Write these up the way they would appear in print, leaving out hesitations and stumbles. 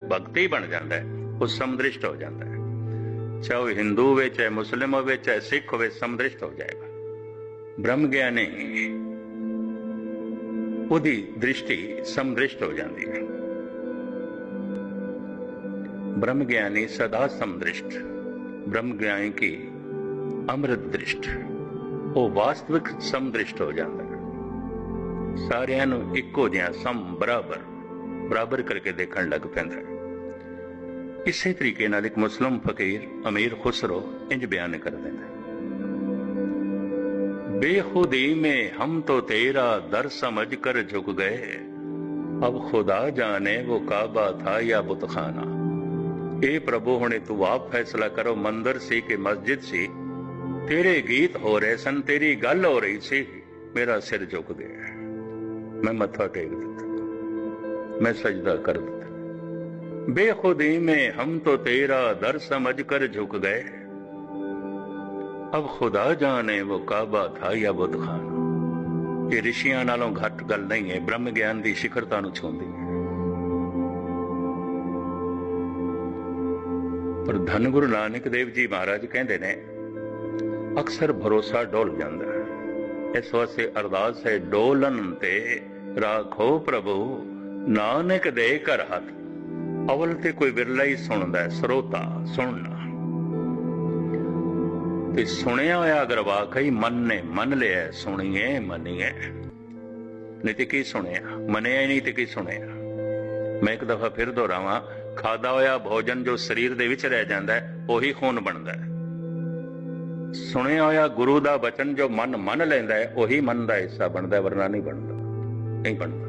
भगती बन जाता है, वो समदृष्ट हो जाता है। चाहे वो हिंदू हो, चाहे मुस्लिम हो, चाहे सिख हो, समदृष्ट हो जाएगा। ब्रह्म ज्ञानी उदी दृष्टि समदृष्ट हो जाती है। ब्रह्म ज्ञानी सदा समदृष्ट, ब्रह्म ज्ञानी की अमृत दृष्ट, वो वास्तविक समदृष्ट हो जाता है। सारिਆਂ ਨੂੰ ਇੱਕੋ ਜਿਹਾ ਸਮ बराबर करके देखने लग पैंदा है। इसे तरीके नाल एक मुस्लिम फकीर अमीर खुसरो इंज बयान कर देता है, बेखुदी में हम तो तेरा दर समझ कर झुक गए, अब खुदा जाने वो काबा था या बुतखाना। ए प्रभु हुणे तू आप फैसला करो, मंदिर सी कि मस्जिद सी, तेरे गीत हो रहे सन, तेरी गल हो रही सी, मेरा सिर झुक गया, मैं मत्था टेक दिता, मैं सजदा कर दिता। बेखुदी में हम तो तेरा दर समझ कर झुक गए, अब खुदा जाने वो काबा था या बुतखाना। ये ऋषियां नालों घट गल नहीं है, ब्रह्म ज्ञान की शिखरता नूं छूंदी है। पर धन गुरु नानक देव जी महाराज कहते ने अक्सर भरोसा डोल जाता है। इस वास्ते अरदास है, डोलन ते राखो प्रभु नानक दे कर हथ। अवल ते कोई विरला ही सुनदा है, श्रोता सुनना ते सुनिया होया अगर वाकई मन ने मन लिया, सुनिए मनिए, नहीं तो की सुनिया, मनिया ही नहीं तो की सुनिया। मैं एक दफा फिर दोहरावां, खादा होया भोजन जो शरीर दे विच रह जांदा है वही खून बनदा है। सुनिया होया गुरु दा वचन जो मन मन लैंदा है वही मन दा हिस्सा बनदा है, वरना नहीं बनदा, नहीं बनदा।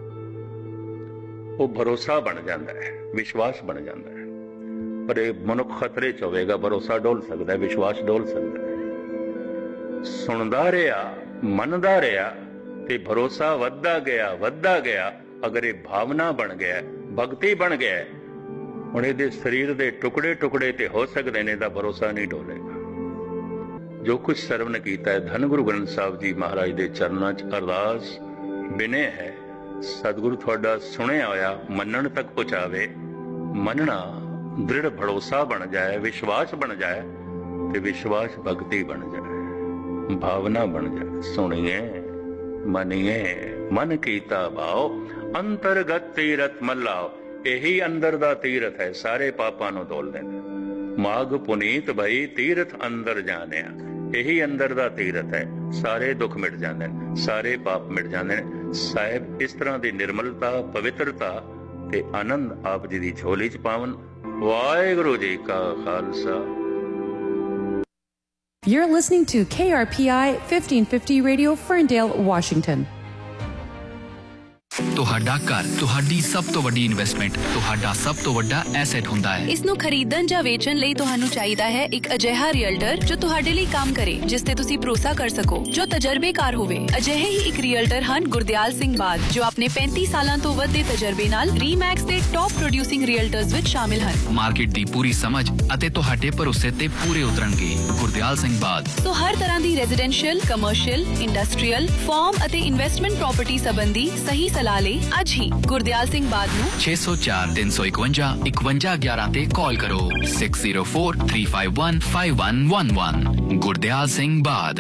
वो भरोसा बन जाता है, विश्वास बन जाता है। पर ये मनुख खतरे च होवेगा, भरोसा डोल सकता है, विश्वास डोल सकता है। सुनदा रहा, मनदा रहा ते भरोसा वधदा गया। अगर ये भावना बन गया, भगती बन गया, हुण इहदे शरीर दे टुकड़े टुकड़े ते हो सकदे ने, तां भरोसा नहीं डोलेगा। जो कुछ सरवण कीता है, धन गुरु ग्रंथ साहिब जी महाराज दे चरनां च अरदास बिने है, सतगुरु थोड़ा सुनिया होया मनन तक पहुंचावे, मनना दृढ़ भरोसा बन जाए, विश्वास बन जाए, ते विश्वास भक्ति बन जाए, भावना बन जाए। सुनिए मनिए मन कीता भाव, अंतरगत तीरथ मल्लाओ। यही अंदर दा तीरथ है, सारे पापां नूं धोल देंदा। माघ पुनीत भई तीरथ अंदर जाने, यही अंदर दा तीरथ है, सारे दुख मिट जाते हैं, सारे पाप मिट जाते हैं। साहिब इस तरह की निर्मलता, पवित्रता ते आनंद आप जी दी झोली च पावन। वाहिगुरु जी का Khalsa. You're listening to KRPI 1550 Radio, Ferndale, Washington. ਤੁਹਾਡਾ ਘਰ ਤੁਹਾਡੀ ਸਭ ਤੋਂ ਵੱਡੀ ਇਨਵੈਸਟਮੈਂਟ, ਤੁਹਾਡਾ ਸਭ ਤੋਂ ਵੱਡਾ ਐਸੈਟ ਹੁੰਦਾ ਹੈ। ਇਸ ਨੂੰ ਖਰੀਦਣ ਜਾਂ ਵੇਚਣ ਲਈ ਤੁਹਾਨੂੰ ਚਾਹੀਦਾ ਹੈ ਇੱਕ ਅਜਿਹਾ ਰੀਅਲਟਰ ਜੋ ਤੁਹਾਡੇ ਲਈ ਕੰਮ ਕਰੇ, ਜਿਸ ਤੇ ਤੁਸੀਂ ਭਰੋਸਾ ਕਰ ਸਕੋ, ਜੋ ਤਜਰਬੇਕਾਰ ਹੋਵੇ। ਅਜਿਹੇ ਹੀ ਇੱਕ ਰੀਅਲਟਰ ਹਨ ਗੁਰਦਿਆਲ ਸਿੰਘ ਬਾਦ, ਜੋ ਆਪਣੇ 35 ਸਾਲਾਂ ਤੋਂ ਵੱਧ ਦੇ ਤਜਰਬੇ ਨਾਲ ਰੀਮੈਕਸ ਦੇ ਟੌਪ ਪ੍ਰੋਡਿਊਸਿੰਗ ਰੀਅਲਟਰਸ ਵਿੱਚ ਸ਼ਾਮਿਲ ਹਨ। ਮਾਰਕੀਟ ਦੀ ਪੂਰੀ ਸਮਝ ਅਤੇ ਤੁਹਾਡੇ ਭਰੋਸੇ ਤੇ ਪੂਰੇ ਉਤਰਨਗੇ। ਗੁਰਦਿਆਲ ਸਿੰਘ ਬਾਦ ਸੋ ਹਰ ਤਰ੍ਹਾਂ ਦੀ ਰੈਜ਼ੀਡੈਂਸ਼ੀਅਲ, ਕਮਰਸ਼ੀਅਲ, ਇੰਡਸਟਰੀਅਲ, ਫਾਰਮ ਅਤੇ ਇਨਵੈਸਟਮੈਂਟ ਪ੍ਰਾਪਰਟੀ ਸੰਬੰਧੀ ਸਹੀ ਸਲਾਹ ਲਈ ਅੱਜ ਹੀ ਗੁਰਦਿਆਲ ਸਿੰਘ ਬਾਦ ਨੂੰ 604 351 5111 ਤੇ ਕਾਲ ਕਰੋ। 6043515111 ਗੁਰਦਿਆਲ ਸਿੰਘ ਬਾਦ।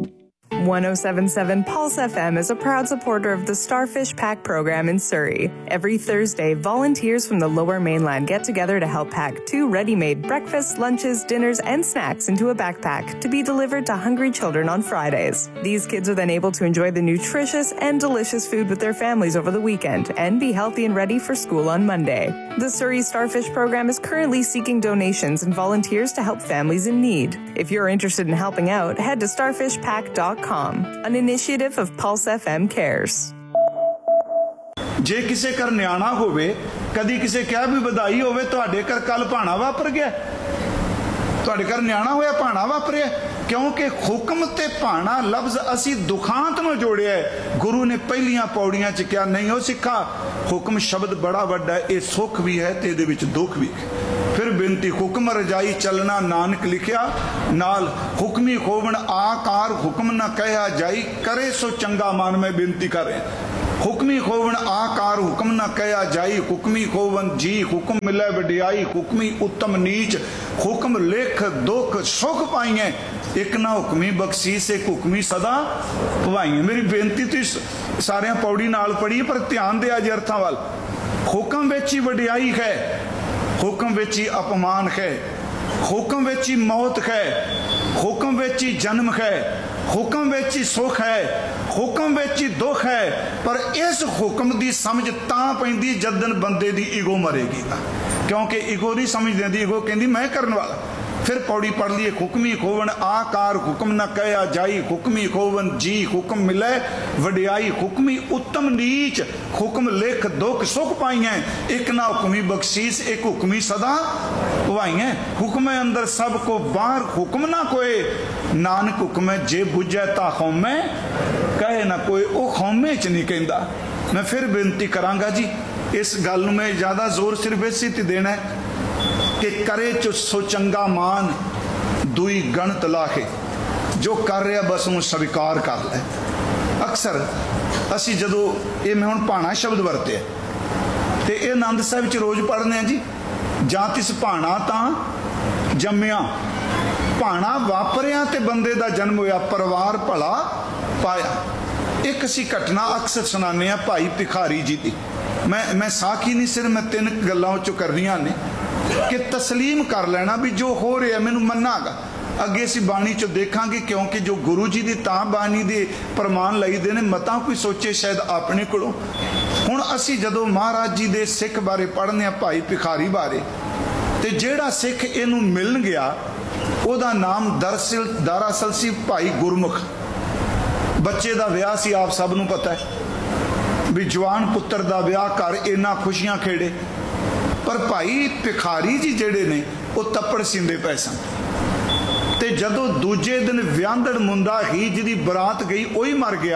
1077 Pulse FM is a proud supporter of the Starfish Pack program in Surrey. Every Thursday, volunteers from the Lower Mainland get together to help pack 2 ready-made breakfasts, lunches, dinners, and snacks into a backpack to be delivered to hungry children on Fridays. These kids are then able to enjoy the nutritious and delicious food with their families over the weekend and be healthy and ready for school on Monday. The Surrey Starfish program is currently seeking donations and volunteers to help families in need. If you're interested in helping out, head to starfishpack.com, an initiative of Pulse FM Cares. ਜੇ ਕਿਸੇ ਘਰ ਨਿਆਣਾ ਹੋਵੇ, ਕਦੀ ਕਿਸੇ ਕਿਹਾ ਵੀ ਵਧਾਈ ਹੋਵੇ, ਤੁਹਾਡੇ ਘਰ ਕੱਲ ਭਾਣਾ ਵਾਪਰ ਗਿਆ, ਤੁਹਾਡੇ ਘਰ ਨਿਆਣਾ ਹੋਇਆ ਭਾਣਾ ਵਾਪਰਿਆ, ਕਿਉਂਕਿ ਹੁਕਮ ਤੇ ਭਾਣਾ ਲਫ਼ਜ਼ ਅਸੀਂ ਦੁਖਾਂਤ ਨੂੰ ਜੋੜਿਆ ਹੈ। ਗੁਰੂ ਨੇ ਪਹਿਲੀਆਂ ਪੌੜੀਆਂ 'ਚ ਕਿਹਾ ਨਹੀਂ ਉਹ ਸਿੱਖਾ, ਹੁਕਮ ਸ਼ਬਦ ਬੜਾ ਵੱਡਾ ਹੈ, ਇਹ ਸੁੱਖ ਵੀ ਹੈ ਤੇ ਇਹਦੇ ਵਿੱਚ ਦੁੱਖ ਵੀ। ਫਿਰ ਬੇਨਤੀ ਹੁਕਮ ਰਜਾਈ ਚੱਲਣਾ ਨਾਨਕ ਲਿਖਿਆ, ਨਾਲ ਹੁਕਮੀ ਹੋਵਣ ਆਕਾਰ ਹੁਕਮ ਨਾ ਕਹਿਆ ਜਾਈ, ਕਰੇ ਸੋ ਚੰਗਾ ਮਨ। ਮੈਂ ਬੇਨਤੀ ਕਰ ਰਿਹਾ हुक्मी खोवन आकार हुक्म न कया जाई, हुक्मी खोवन जी हुक्म मिले वडियाई, हुक्मी उत्तम नीच हुक्म लेख दुख सुख पाइए, एक ना हुक्मी बख्शीश एक हुक्मी सदा भवाइए। मेरी बेनती तुसीं सारियां पौड़ी नाल पढ़ी पर ध्यान दिया जे अर्थां वाल। हुक्म विच ही वडियाई है, हुक्म विच ही अपमान है, हुक्म विच ही मौत है, हुक्म विच ही जन्म है, हुक्म विच ही सुख है, हुक्म विच ही दुख है। पर इस हुक्म की समझ तां पैंदी जदन बंदे दी ईगो मरेगी, क्योंकि ईगो नहीं समझ देंदी, ईगो कहंदी मैं करने वाला। फिर पौड़ी पढ़ लीए, हुक्मी खोवन आकार हुक्म न कया जाई, हुक्मी खोवन जी हुक्म मिले वडियाई, हुक्मी उत्तम नीच हुक्म लिख दुख सुख पाइए, एक ना हुक्मी बख्शीश एक हुक्मी सदा भवाइए। हुक्म अंदर सब को बाहर हुक्म ना कोई, नानक हुक्म जे बुझे ता खौमे कहे ना कोई, वो खौमे च नहीं कहता। मैं फिर बेनती करांगा जी, इस गल में ज़्यादा जोर सिर्फ इस ते देना है कि करे चो सो चंगा मान दुई गणत लाखे, जो कर रहा बस उन्हें स्वीकार कर ले। अक्सर असी जदों ये मैं हुण भाणा शब्द वरते तो ये आनंद साहिब च रोज़ पढ़ने हैं जी, जां तिस भाणा तां जम्मिया, भाणा वापरिया ते बंदे दा जन्म होया, परिवार भला पाया। एक असी घटना अक्सर सुनाने हैं भाई भिखारी जी की। मैं साखी नहीं सिर्फ मैं तीन गल्लां चो करनियां ने कि तस्लीम कर लेना भी जो हो रहा मैनू मन्नागा। अगे असी बाणी चो देखांगे, क्योंकि जो गुरु जी की तां बाणी दे प्रमाण लईदे ने, मता कोई सोचे शायद अपने कोलों। हुण असी जदों महाराज जी दे सिख बारे पढ़ने आ, भाई भिखारी बारे, ते जेड़ा सिख इनू मिलन गया ओदा नाम दरअसल सी भाई गुरमुख। बच्चे का विआह सी, आप सब नू पता है भी जवान पुत्र का विआह कर इन्ना खुशियां खेड़े। पर भाई भिखारी जी जेड़े ने वो तप्पड़ सींदे पए सन, ते जदों दूजे दिन विआंदड़ मुंडा ही जिहदी बरात गई वही मर गया,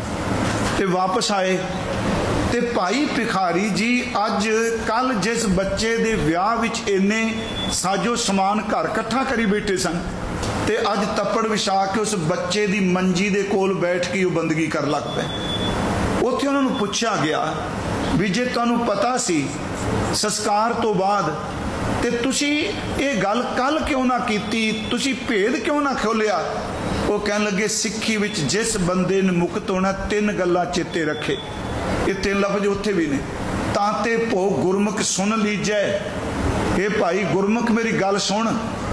ते वापस आए ते भाई भिखारी जी अज कल जिस बच्चे दे विआह विच इन्ने साजो समान घर इकट्ठा करी बैठे सन, ते अज तप्पड़ विछा के उस बच्चे दी मंजी दे कोल बैठ के बंदगी कर लग पे। उत्थे उन्हां नूं पुछया गया भी जे तुहानूं पता सी संस्कार तो बाद ते तुसी ये गल कल क्यों ना कीती, तुसी भेद क्यों ना खोलिया? वो कहन लगे सिक्खी विच जिस बंदे ने मुक्त होना तीन गल्लां चेते रखे, ये तीन लफ्ज उत्थे भी ने। ताते भो गुरमुख सुन लीजै, ये भाई गुरमुख मेरी गल सुन,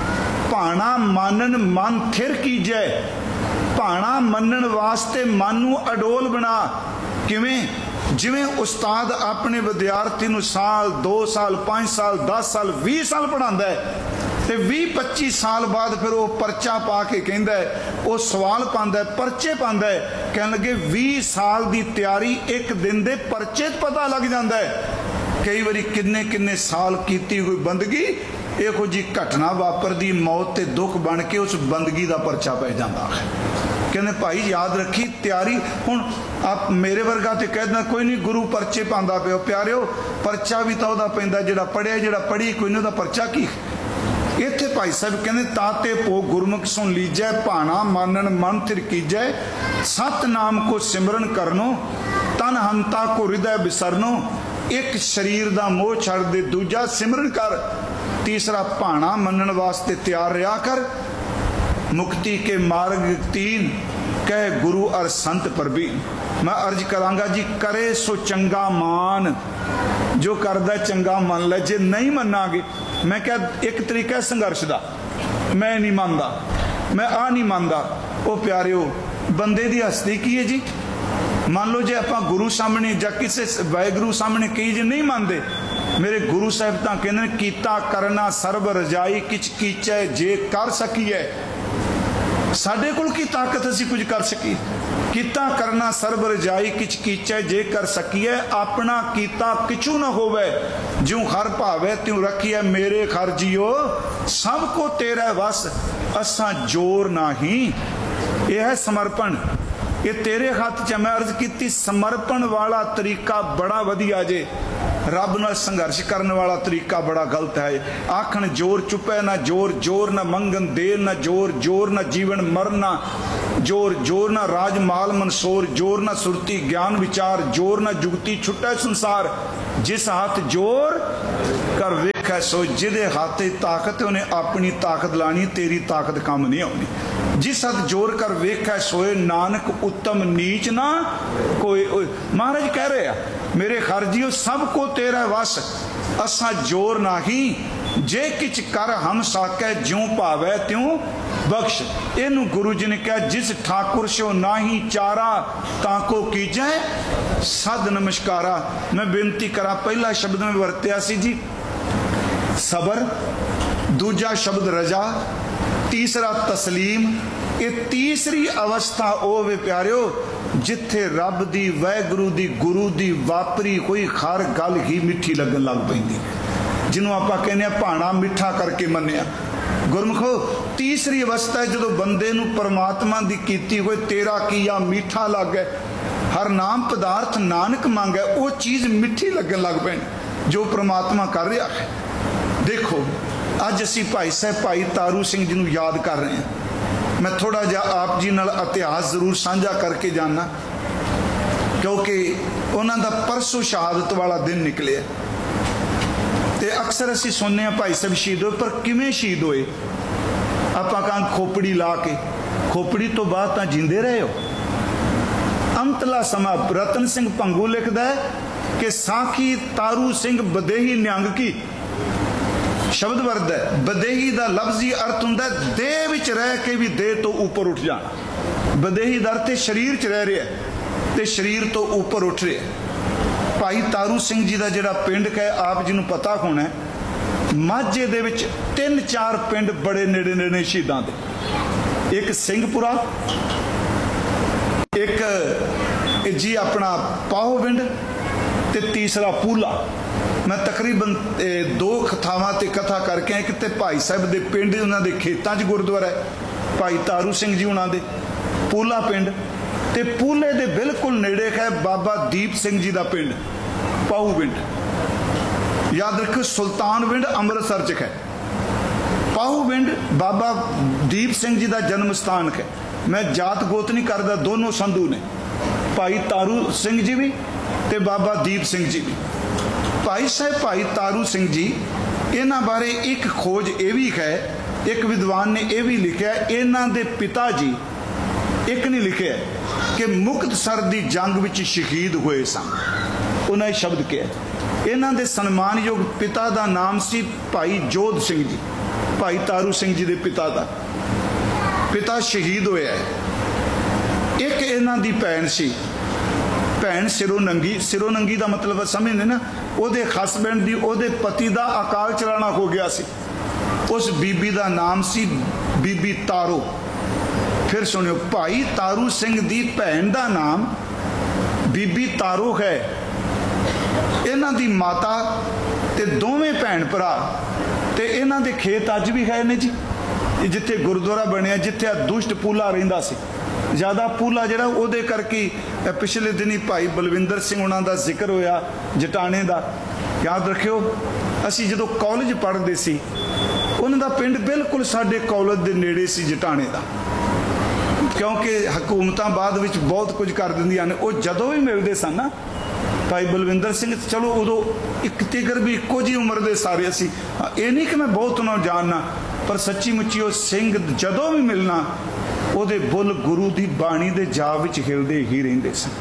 भाणा मानन मन थिर कीजै, भाणा मनन वास्ते मन नूं अडोल बना। किवें? जिवें उस्ताद अपने विद्यार्थी नूं साल 2 साल 5 साल 10 साल 20 साल पढ़ांदा है, ते 20-25 साल बाद फिर वो परचा पा के कहंदा है, वो सवाल पांदा है, परचे पांदा है, कहन लगे 20 साल दी तैयारी एक दिन दे परचे पता लग जांदा है। कई बारी किन्ने किन्ने साल कीती हुई बंदगी इहो जी घटना वापरदी, मौत ते दुख बन के उस बंदगी का परचा पै जाता है। कहने भाई याद रखी तैयारी। हुण आप मेरे वर्गा तो कह देना कोई नहीं गुरु परचे पांदा पिओ, प्यारिओ परचा भी तो वह पैंदा जिहड़ा पढ़िया, जिहड़ा पढ़ी कोई नहीं, परचा की। इत्थे भाई साहब कहने ताते भो गुरमुख सुन लीजै, भाणा मानन मन थिर कीजै, सतनाम को सिमरन करनो, तन हंता को हृदय बिसरनो। एक शरीर का मोह छड़ दे, दूजा सिमरन कर, तीसरा भाणा मनन वास्ते तैयार रहा कर। मुक्ति के मार्ग 3 कह गुरु और संत परबीन। मैं अर्ज करांगा जी, करे सो चंगा मान, जो करदा चंगा मन ले, जे नहीं मनांगे। मैं क्या एक तरीका संघर्ष का, मैं नहीं मानता, मैं आ नहीं मानता। वो प्यारिओ बंदे की हस्ती की है जी। मान लो जे आप गुरु सामने या किसी वाहिगुरु सामने कही जे नहीं मानते, मेरे गुरु साहब तां कहंदे ने कीता करना सर्ब रजाई, किच कीचै जे कर सकीए। साडे कोल की ताकत असीं कुछ कर सकी? कीता करना सर्ब रजाई, किच कीचै जे कर सकीए। अपना कीता किचू न होवे, ज्यों हर भावे त्यों रखिए। मेरे खर जियो सबको तेरा वस, असां जोर नाही। यह है समर्पण, ये तेरे हाथ च। मैं अर्ज की समर्पण वाला तरीका बड़ा वधिया जे। रब नाल संघर्ष करने वाला तरीका बड़ा गलत है। आखन जोर चुपै ना जोर, जोर ना मंगन देर ना जोर, जोर ना जीवन मरना जोर, जोर ना राज माल मनसोर, जोर ना सुरती ज्ञान विचार, जोर ना जुगती छुट्टा संसार। जिस हाथ जोर कर वेखै सो, जिदे हाथ ताकत उन्हें अपनी ताकत लानी, तेरी ताकत काम नहीं आनी। जिस हाथ जोर कर वेखै सोए, नानक उत्तम नीच ना कोई। महाराज कह रहे हैं मेरे खरजियो सबको तेरा वस, असा जोर नाही, जे किच कर हम साकै, ज्यों भावै त्यों बख्श। इनू गुरु जी ने कहा जिस ठाकुर सो नाही चारा, ताको कीजै सद नमस्कारा। मैं बेनती करा, पहला शब्द में वरत्या सी जी सबर, दूजा शब्द रजा, तीसरा तस्लीम। ये तीसरी अवस्था ओ वे प्यारियो जिथे रब दी वैगुरु दी गुरु दी वापरी कोई हर गल ही मिठी लगन लग पैंदी, जिन्हों आपां कहने भाणा मिठा करके मन्निया। गुरमुखो तीसरी अवस्था है जो बंदे नूं परमात्मा दी कीती हुई तेरा किया मीठा लग गए, हर नाम पदार्थ नानक मांगे, वो चीज़ मिठी लगन लग पैनी जो परमात्मा कर रहा है। देखो अज असी भाई साहब भाई तारू सिंह जी नूं याद कर रहे हैं। मैं थोड़ा जिहा आप जी नाल इतिहास जरूर साझा करके जाना, क्योंकि उन्हां दा परसों शहादत वाला दिन निकले। तो अक्सर असी सुनने भाई साहब शहीद होए, पर किवें शहीद होए? आपां कहां खोपड़ी ला के, खोपड़ी तो बाद तां जींदे रहे हो। अंतला समा रतन सिंह भंगू लिखदा है कि साखी तारू सिंह बदेही निहंग की शब्द वर्द है। बदेही का लफ्जी अर्थ हुंदा देह विच रह के भी देह तो ऊपर उठ जाना। बदेही का अर्थ शरीर च रह रहा है तो शरीर तो ऊपर उठ रहा है। भाई तारू सिंह जी का जिहड़ा पिंड है आप जी नूं पता होना है, माझे दे विच 3-4 पिंड बड़े नेड़े नेड़े शहीदां दे। एक सिंहपुरा, एक जी अपना पाहो पिंड ते तीसरा पूला। मैं तकरीबन 2 थावां ते कथा करके आया। किते भाई साहब दे पिंड उन्हां दे खेतां 'च गुरुद्वारा है भाई तारू सिंह जी उन्हां दे पूला पिंड, ते पूले दे बिल्कुल नेड़े है बाबा दीप सिंह जी का पिंड पाहू पिंड। याद रखो सुल्तान पिंड अमृतसर च है, पाहू पिंड बाबा दीप सिंह जी का जन्म स्थान है। मैं जात गोत नहीं करता, दोनों संधू ने, भाई तारू सिंह जी भी ते बाबा दीप सिंह जी भी। भाई साहब भाई तारू सिंह जी इन्हां बारे एक खोज ये भी है, एक विद्वान ने यह भी लिखा, इन्हां दे पिता जी एक नहीं लिखे कि मुक्तसर दी जंग विच शहीद हुए सन। उन्हें शब्द कहा, इन्हां दे सन्मानयोग पिता का नाम सी भाई जोध सिंह जी, भाई तारू सिंह जी दे पिता का पिता शहीद होया है। एक इन्हां दी भैन सी, भैन सिरों नंगी। सिरों नंगी का मतलब समझते ना, ਉਹਦੇ ਹਸਬੈਂਡ ਦੀ ਉਹਦੇ ਪਤੀ ਦਾ ਅਕਾਲ ਚਲਾਣਾ ਹੋ ਗਿਆ ਸੀ। ਉਸ ਬੀਬੀ ਦਾ ਨਾਮ ਸੀ ਬੀਬੀ ਤਾਰੋ। ਫਿਰ ਸੁਣਿਓ, ਭਾਈ ਤਾਰੂ ਸਿੰਘ ਦੀ ਭੈਣ ਦਾ ਨਾਮ ਬੀਬੀ ਤਾਰੋ ਹੈ। ਇਹਨਾਂ ਦੀ ਮਾਤਾ ਤੇ ਦੋਵੇਂ ਭੈਣ ਭਰਾ ਤੇ ਇਹਨਾਂ ਦੇ ਖੇਤ ਅੱਜ ਵੀ ਹੈ ਨੇ ਜੀ, ਜਿੱਥੇ ਗੁਰਦੁਆਰਾ ਬਣਿਆ, ਜਿੱਥੇ ਆ ਦੁਸ਼ਟ ਪੂਲਾ ਰਹਿੰਦਾ ਸੀ। ज़्यादा पूला जिहड़ा उहदे करके पिछले दिनी भाई बलविंदर सिंह उन्हां दा जिक्र होया जटाणे दा। याद रखियो असी जदों कॉलेज पढ़दे सी उन्हां दा पिंड बिल्कुल साडे कॉलेज दे नेड़े सी जटाणे दा, क्योंकि हकूमतां बाद विच बहुत कुछ कर दिंदियां ने। वो जदों भी मिलदे सन ना भाई बलविंदर सिंह, चलो उदों एक तिगर भी इक्को जी उम्र दे सारे असी, ये नहीं कि मैं बहुत उन्हां नूं जानना, पर सच्ची मुच्ची वो सिंह जदों भी मिलना ਉਹਦੇ ਬੁੱਲ ਗੁਰੂ ਦੀ ਬਾਣੀ ਦੇ ਜਾਪ ਵਿੱਚ ਹਿਲਦੇ ਹੀ ਰਹਿੰਦੇ ਸਨ।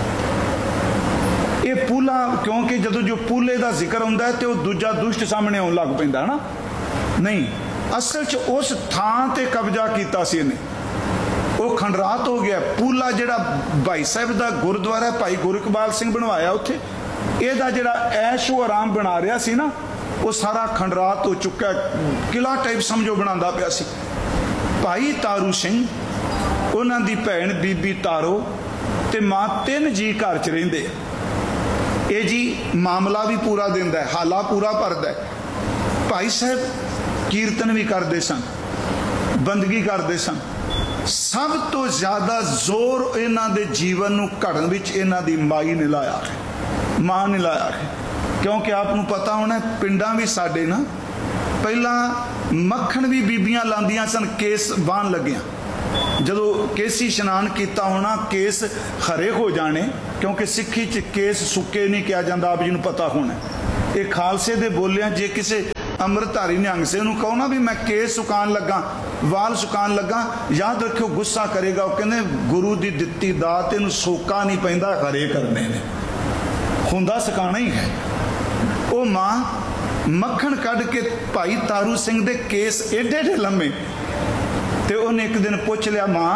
ਇਹ ਪੂਲਾ, ਕਿਉਂਕਿ ਜਦੋਂ ਜੋ ਪੂਲੇ ਦਾ ਜ਼ਿਕਰ ਹੁੰਦਾ ਹੈ ਤੇ ਉਹ ਦੂਜਾ ਦੁਸ਼ਟ ਸਾਹਮਣੇ ਆਉਣ ਲੱਗ ਪੈਂਦਾ ਹੈ ਨਾ। ਨਹੀਂ, ਅਸਲ 'ਚ ਉਸ ਥਾਂ ਤੇ ਕਬਜ਼ਾ ਕੀਤਾ ਸੀ ਇਹਨੇ, ਉਹ ਖੰਡਰਾਤ ਹੋ ਗਿਆ। ਪੂਲਾ ਜਿਹੜਾ ਭਾਈ ਸਾਹਿਬ ਦਾ ਗੁਰਦੁਆਰਾ ਭਾਈ ਗੁਰਕਬਾਲ ਸਿੰਘ ਬਣਵਾਇਆ, ਉੱਥੇ ਇਹਦਾ ਜਿਹੜਾ ਐਸ਼ੋ ਆਰਾਮ ਬਣਾ ਰਿਹਾ ਸੀ ਨਾ, ਉਹ ਸਾਰਾ ਖੰਡਰਾਤ ਹੋ ਚੁੱਕਾ, ਕਿਲਾ ਟਾਈਪ ਸਮਝੋ ਬਣਾਉਂਦਾ ਪਿਆ ਸੀ। ਭਾਈ ਤਾਰੂ ਸਿੰਘ, ਉਹਨਾਂ ਦੀ ਭੈਣ ਬੀਬੀ ਤਾਰੋ ਤੇ ਮਾਂ, 3 ਜੀ ਘਰ 'ਚ ਰਹਿੰਦੇ ਆ। ਇਹ ਜੀ ਮਾਮਲਾ ਵੀ ਪੂਰਾ ਦਿੰਦਾ ਹੈ, ਹਾਲਾ ਪੂਰਾ ਭਰਦਾ ਹੈ। ਭਾਈ ਸਾਹਿਬ ਕੀਰਤਨ ਵੀ ਕਰਦੇ ਸਨ, ਬੰਦਗੀ ਕਰਦੇ ਸਨ। ਸਭ ਤੋਂ ਜ਼ਿਆਦਾ ਜ਼ੋਰ ਇਹਨਾਂ ਦੇ ਜੀਵਨ ਨੂੰ ਘੜਨ ਵਿੱਚ ਇਹਨਾਂ ਦੀ ਮਾਈ ਨੇ ਲਾਇਆ ਹੈ, ਮਾਂ ਨੇ ਲਾਇਆ ਹੈ। क्योंकि आपनू पता होना पिंडां भी साडे ना पहला मक्खण भी बीबियां लांदियां सन केस बाण लगिया। जदों केसी इशनान किया होना केस हरे हो जाने, क्योंकि सिक्खी च केस सुके नहीं किया जाता, आप जी नूं पता होना। ये खालसे दे बोलिया जे किसी अमृतधारी निहंग से नूं कहो ना भी मैं केस सुकान लगा, वाल सुकान लगा, याद रखियो गुस्सा करेगा। वो कहने गुरु दी दित्ती दात इहनूं सोका नहीं पैंदा, हरे करने ने, हुंदा सुकाना ही है। वो मां मक्खण कढ़ के भाई तारू सिंह दे केस एडे एडे लम्मे, ते उन्हें एक दिन पूछ लिया मां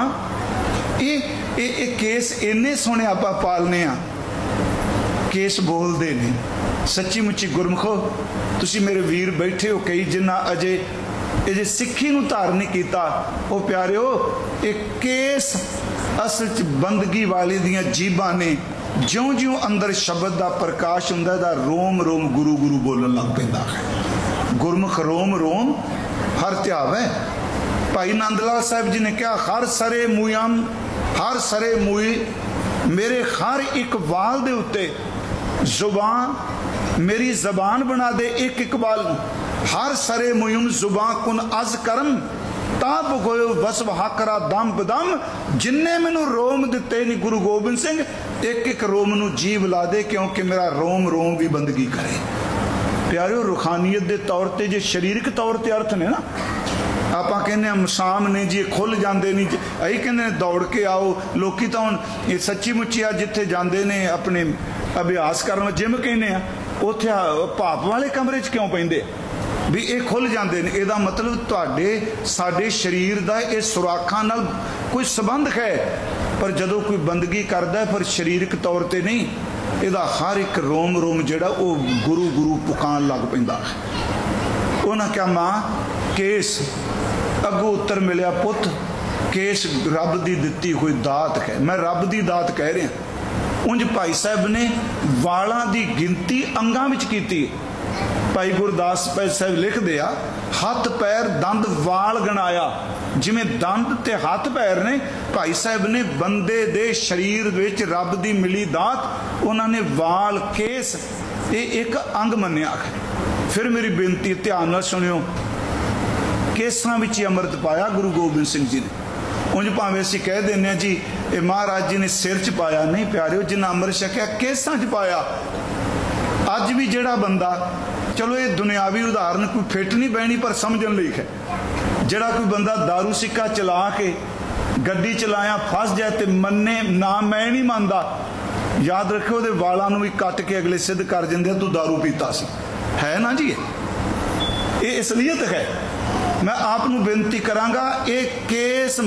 ये केस इन्ने सोहने आपां पालने आ, केस बोलदे ने। सच्ची मुच्ची गुरमुखो तुसी मेरे वीर बैठे हो कई जिन्ना अजे सिक्खी नूं धारण नहीं कीता, वो प्यारिओ एक केस असल च बंदगी वाले दियां जीबां ने। ज्यों ज्यों अंदर शब्द का प्रकाश हुंदा है, रोम रोम गुरु गुरु बोलन लग पैंदा है। गुरमुख रोम रोम हर ध्यावै। भाई नंद लाल साहब जी ने कहा हर सरे मूयम, हर सरे मूई मेरे हर एक वाल दे उत्ते जुबान, मेरी जबान बना दे एक एक वाल। हर सरे मूयम जुबान कुन अज करम ताप गोयो वसव हाकरा दम बदम। जिन्ने मैनू रोम दिते नहीं गुरु गोबिंद सिंह, एक एक रोम नू जीव ला दे, क्योंकि मेरा रोम रोम भी बंदगी करे। प्यारिओ रूहानीयत के तौर पर जो शरीरक तौर पर अर्थ ने ना, आप कहने मसाम ने जी खुल जाते नहीं, अं कहने दौड़ के आओ। लोग तो हम ये सच्ची मुच्ची आ जिथे जाते ने अपने अभ्यास करन, जिम कहने उत्थे भाप वाले कमरे च क्यों पैंदे भी ये खुल जाते हैं। इसका मतलब तुहाडे साडे शरीर का ये सुराखां नाल कोई संबंध है, पर जदों कोई बंदगी करता है फिर शरीरक तौर पर नहीं, इसका हर एक रोम रोम जिहड़ा वो गुरु गुरु पुकान लग पैंदा है। उन्हें क्या मां केस अगों उत्तर मिलिया पुत, केस रब की दिती हुई दात है। मैं रब की दात कह रहा। उंज भाई साहब ने वालों की गिनती अंगां विच कीती। भाई गुरदास साहब लिख दिया हथ पैर दंद वाल गणाया, जिमें दंद ते हथ पैर ने भाई साहब ने बंदे दे शरीर विच रब दी मिली दात, उन्होंने वाल केस ये एक अंग मन्निया। फिर मेरी बेनती ध्यान नाल सुनियो, केसां विच अमृत पाया गुरु गोबिंद सिंह जी ने। उंज भावें असीं कह देने जी ये महाराज जी ने सिर च पाया, नहीं प्यारिओ जिन्ना अमृत छकिया केसां च पाया। अज भी जिहड़ा बंदा, चलो ये दुनियावी उदाहरण कोई फिट नहीं बहनी पर समझन लई है, जिहड़ा कोई बंदा दारू सिक्का चला के गड्डी चलाया फस जाए तो मन्ने ना मैं नहीं मानता, याद रखियो उहदे वालां नूं भी कट के अगले सिद्ध कर दिंदे तू दारू पीता सी, है ना जी। ये असलीयत है। मैं आपनूं बेनती करांगा, ये केस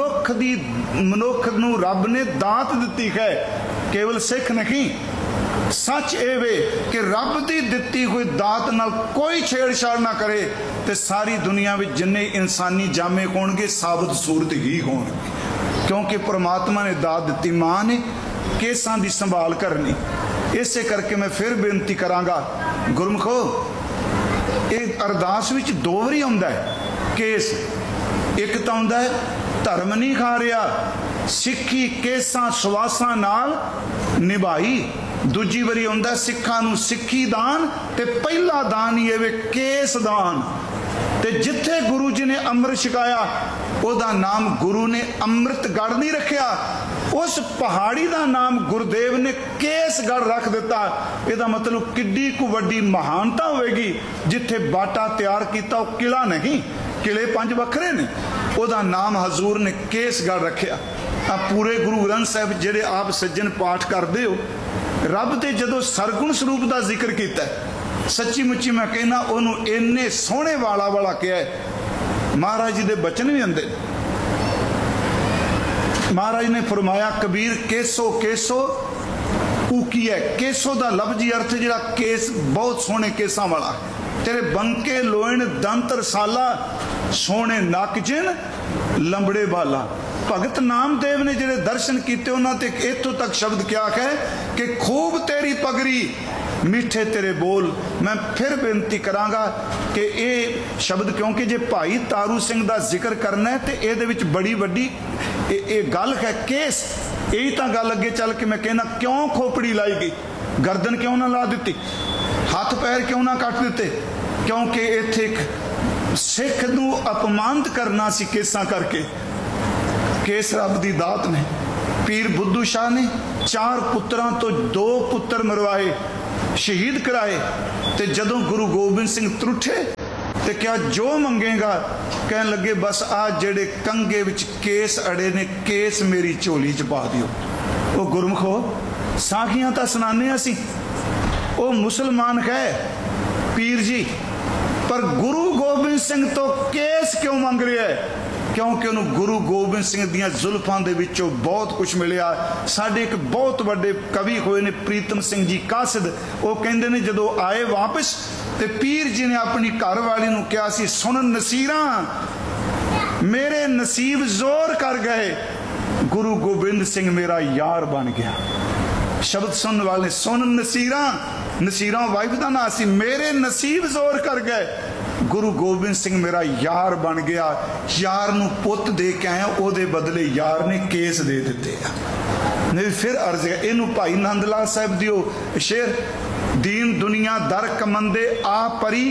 मनुख नूं रब ने दात दिती है, केवल सिख नहीं। सच ये वे कि रब की दिती हुई दात नाल कोई छेड़छाड़ ना करे तो सारी दुनिया में जिन्ने इंसानी जामे होणगे साबित सूरत ही होणगे, क्योंकि परमात्मा ने दात दी। मां ने केसां की संभाल करनी। इसे करके मैं फिर बेनती करांगा गुरमुखो, ये अरदास विच दो वारी आउंदा है केस। एक तो आउंदा है धर्म नहीं खा रहा सिक्खी केसां सवासां नाल निभाई, दूजी वारी आउंदा सिखां नूं सिक्खी दान ते पहला दान ही है केस दान। ते जिथे गुरु जी ने अमृत छकाया ओदा नाम गुरु ने अमृतगढ़ नहीं रखिया, उस पहाड़ी का नाम गुरुदेव ने केसगढ़ रख दिता। इसका मतलब किड्डी को वड्डी महानता होगी। जिथे बाटा तैयार किया वो किला नहीं, किले 5 वखरे ने, ओदा नाम हजूर ने केसगढ़ रखिया। अब पूरे गुरु ग्रंथ साहब जेडे आप सज्जन पाठ करते हो, रब ते जदों सरगुण स्वरूप का जिक्र किया, सच्ची मुच्ची मैं कहना उन्होंने इन्ने सोहने वाला वाला किया है। महाराज जी के बचन भी आंदे, महाराज ने फरमाया कबीर केसो केसो कूकी है। केसो का लफ्जी अर्थ जिहड़ा केस बहुत सोहने केसां वाला, तेरे बंके लोइन दंत रसाला, सोहने नक जिन लंबड़े बाला। भगत नामदेव ने जिहड़े दर्शन किए उन्होंने इत्थों तक शब्द क्या है कि खूब तेरी पगड़ी मीठे तेरे बोल। मैं फिर बेनती करांगा कि ये शब्द, क्योंकि जे भाई तारू सिंह का जिक्र करना है तो ये बड़ी वड्डी गल है केस। यही तो गल अगे चल के मैं कहना क्यों खोपड़ी लाई गई, गर्दन क्यों ना ला दी। ਹੱਥ ਪੈਰ ਕਿਉਂ ਨਾ ਕੱਟ ਦਿੱਤੇ? ਕਿਉਂਕਿ ਇੱਥੇ ਇੱਕ ਸਿੱਖ ਨੂੰ ਅਪਮਾਨਿਤ ਕਰਨਾ ਸੀ ਕੇਸਾਂ ਕਰਕੇ। ਕੇਸ ਰੱਬ ਦੀ ਦਾਤ ਨੇ। ਪੀਰ ਬੁੱਧੂ ਸ਼ਾਹ ਨੇ 4 ਪੁੱਤਰਾਂ ਤੋਂ 2 ਪੁੱਤਰ ਮਰਵਾਏ, ਸ਼ਹੀਦ ਕਰਾਏ। ਤੇ ਜਦੋਂ ਗੁਰੂ ਗੋਬਿੰਦ ਸਿੰਘ ਤਰੁੱਠੇ ਤੇ ਕਿਹਾ ਜੋ ਮੰਗੇਗਾ, ਕਹਿਣ ਲੱਗੇ ਬਸ ਆ ਜਿਹੜੇ ਕੰਗੇ ਵਿੱਚ ਕੇਸ ਅੜੇ ਨੇ, ਕੇਸ ਮੇਰੀ ਝੋਲੀ 'ਚ ਪਾ ਦਿਓ। ਉਹ ਗੁਰਮਖੋ ਸਾਖੀਆਂ ਤਾਂ ਸੁਣਾਉਂਦੇ ਅਸੀਂ, ਉਹ ਮੁਸਲਮਾਨ ਹੈ ਪੀਰ ਜੀ, ਪਰ ਗੁਰੂ ਗੋਬਿੰਦ ਸਿੰਘ ਤੋਂ ਕੇਸ ਕਿਉਂ ਮੰਗ ਰਿਹਾ ਹੈ? ਕਿਉਂਕਿ ਉਹਨੂੰ ਗੁਰੂ ਗੋਬਿੰਦ ਸਿੰਘ ਦੀਆਂ ਜ਼ੁਲਫਾਂ ਦੇ ਵਿੱਚੋਂ ਬਹੁਤ ਕੁਝ ਮਿਲਿਆ। ਸਾਡੇ ਇੱਕ ਬਹੁਤ ਵੱਡੇ ਕਵੀ ਹੋਏ ਨੇ ਪ੍ਰੀਤਮ ਸਿੰਘ ਜੀ ਕਾਸਿਦ, ਉਹ ਕਹਿੰਦੇ ਨੇ ਜਦੋਂ ਆਏ ਵਾਪਸ ਤੇ ਪੀਰ ਜੀ ਨੇ ਆਪਣੀ ਘਰ ਵਾਲੀ ਨੂੰ ਕਿਹਾ ਸੀ, ਸੁਣ ਨਸੀਰਾਂ ਮੇਰੇ ਨਸੀਬ ਜ਼ੋਰ ਕਰ ਗਏ, ਗੁਰੂ ਗੋਬਿੰਦ ਸਿੰਘ ਮੇਰਾ ਯਾਰ ਬਣ ਗਿਆ। ਸ਼ਬਦ ਸੁਣਨ ਵਾਲੇ ਸੁਣ ਨਸੀਰਾਂ, ਨਸੀਰਾਂ ਵਾਈਫ ਦਾ ਨਾਂ ਸੀ, ਮੇਰੇ ਨਸੀਬ ਜ਼ੋਰ ਕਰ ਗਏ, ਗੁਰੂ ਗੋਬਿੰਦ ਸਿੰਘ ਮੇਰਾ ਯਾਰ ਬਣ ਗਿਆ। ਯਾਰ ਨੂੰ ਪੁੱਤ ਦੇ ਕੇ ਆਇਆ, ਉਹਦੇ ਬਦਲੇ ਯਾਰ ਨੇ ਕੇਸ ਦੇ ਦਿੱਤੇ ਆ। ਨਹੀਂ ਫਿਰ ਅਰਜ਼ ਹੈ ਇਹਨੂੰ ਭਾਈ ਨੰਦ ਲਾਲ ਸਾਹਿਬ ਦੀ ਉਹ ਸ਼ੇਰ, ਦੀਨ ਦੁਨੀਆ ਦਰ ਕਮੰਦੇ ਆ ਪਰੀ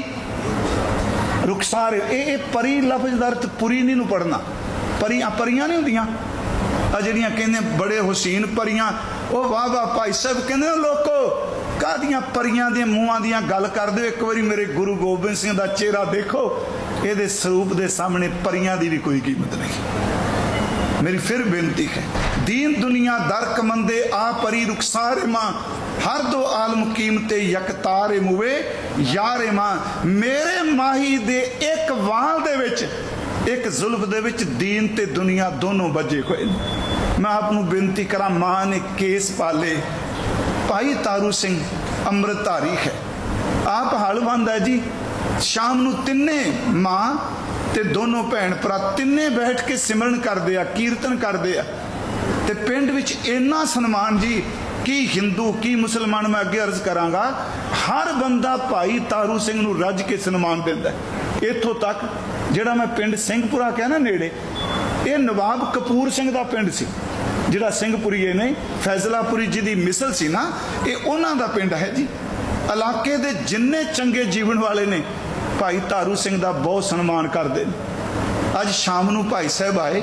ਰੁਖਸਾਰ। ਇਹ ਪਰੀ ਲਫ਼ਜ਼ ਦਾ ਅਰਥ ਪੁਰੀ ਨਹੀਂ ਨੂੰ ਪੜਨਾ। ਪਰੀਆਂ ਨਹੀਂ ਹੁੰਦੀਆਂ ਆ ਜਿਹੜੀਆਂ ਕਹਿੰਦੇ ਬੜੇ ਹੁਸੈਨ ਪਰੀਆਂ। ਉਹ ਵਾਹ ਵਾਹ ਭਾਈ ਸਾਹਿਬ ਕਹਿੰਦੇ ਲੋਕੋ ਕਾਹਦੀਆਂ ਪਰੀਆਂ ਦੇ ਮੂੰਹਾਂ ਦੀਆਂ ਗੱਲ ਕਰਦੇ ਹੋ, ਇੱਕ ਵਾਰੀ ਮੇਰੇ ਗੁਰੂ ਗੋਬਿੰਦ ਸਿੰਘ ਦਾ ਚਿਹਰਾ ਦੇਖੋ, ਇਹਦੇ ਸਰੂਪ ਦੇ ਸਾਹਮਣੇ ਪਰੀਆਂ ਦੀ ਵੀ ਕੋਈ ਕੀਮਤ ਨਹੀਂ। ਮੇਰੀ ਫਿਰ ਬੇਨਤੀ ਹੈ, ਦੀਨ ਦੁਨੀਆ ਦਰ ਕਮੰਦੇ ਆ ਪਰੀ ਰੁਖਸਾਰੇ ਮਾਂ, ਹਰ ਦੋ ਆਲਮ ਕੀਮਤੇ ਯਕਤਾਰੇ ਮੁਵੇ ਯਾਰੇ ਮਾਂ। ਮੇਰੇ ਮਾਹੀ ਦੇ ਇੱਕ ਵਾਲ ਦੇ ਵਿੱਚ, ਇੱਕ ਜ਼ੁਲਫ ਦੇ ਵਿੱਚ ਦੀਨ ਤੇ ਦੁਨੀਆ ਦੋਨੋਂ ਵੱਜੇ ਹੋਏ ਨੇ। ਮੈਂ ਆਪ ਨੂੰ ਬੇਨਤੀ ਕਰਾਂ, ਮਾਂ ਨੇ ਕੇਸ ਪਾਲੇ। ਭਾਈ ਤਾਰੂ ਸਿੰਘ ਅੰਮ੍ਰਿਤਧਾਰੀ ਹੈ, ਆਪ ਹਲਵੰਦ ਹੈ ਜੀ। ਸ਼ਾਮ ਨੂੰ ਤਿੰਨੇ ਮਾਂ ਤੇ ਦੋਨੋਂ ਭੈਣ ਭਰਾ ਤਿੰਨੇ ਬੈਠ ਕੇ ਸਿਮਰਨ ਕਰਦੇ ਆ, ਕੀਰਤਨ ਕਰਦੇ ਆ। ਤੇ ਪਿੰਡ ਵਿੱਚ ਇੰਨਾ ਸਨਮਾਨ ਜੀ, ਕੀ ਹਿੰਦੂ ਕੀ ਮੁਸਲਮਾਨ, ਮੈਂ ਅੱਗੇ ਅਰਜ਼ ਕਰਾਂਗਾ, ਹਰ ਬੰਦਾ ਭਾਈ ਤਾਰੂ ਸਿੰਘ ਨੂੰ ਰੱਜ ਕੇ ਸਨਮਾਨ ਦਿੰਦਾ। ਇੱਥੋਂ ਤੱਕ ਜਿਹੜਾ ਮੈਂ ਪਿੰਡ ਸਿੰਘਪੁਰਾ ਕਿਹਾ ਨਾ ਨੇੜੇ, ਇਹ ਨਵਾਬ ਕਪੂਰ ਸਿੰਘ ਦਾ ਪਿੰਡ ਸੀ, ਜਿਹੜਾ ਸਿੰਘਪੁਰੀਏ ਨੇ ਫੈਜ਼ਲਾਪੁਰੀ ਜੀ ਦੀ ਮਿਸਲ ਸੀ ਨਾ, ਇਹ ਉਹਨਾਂ ਦਾ ਪਿੰਡ ਹੈ ਜੀ। ਇਲਾਕੇ ਦੇ ਜਿੰਨੇ ਚੰਗੇ ਜੀਵਨ ਵਾਲੇ ਨੇ ਭਾਈ ਤਾਰੂ ਸਿੰਘ ਦਾ ਬਹੁਤ ਸਨਮਾਨ ਕਰਦੇ ਨੇ। ਅੱਜ ਸ਼ਾਮ ਨੂੰ ਭਾਈ ਸਾਹਿਬ ਆਏ,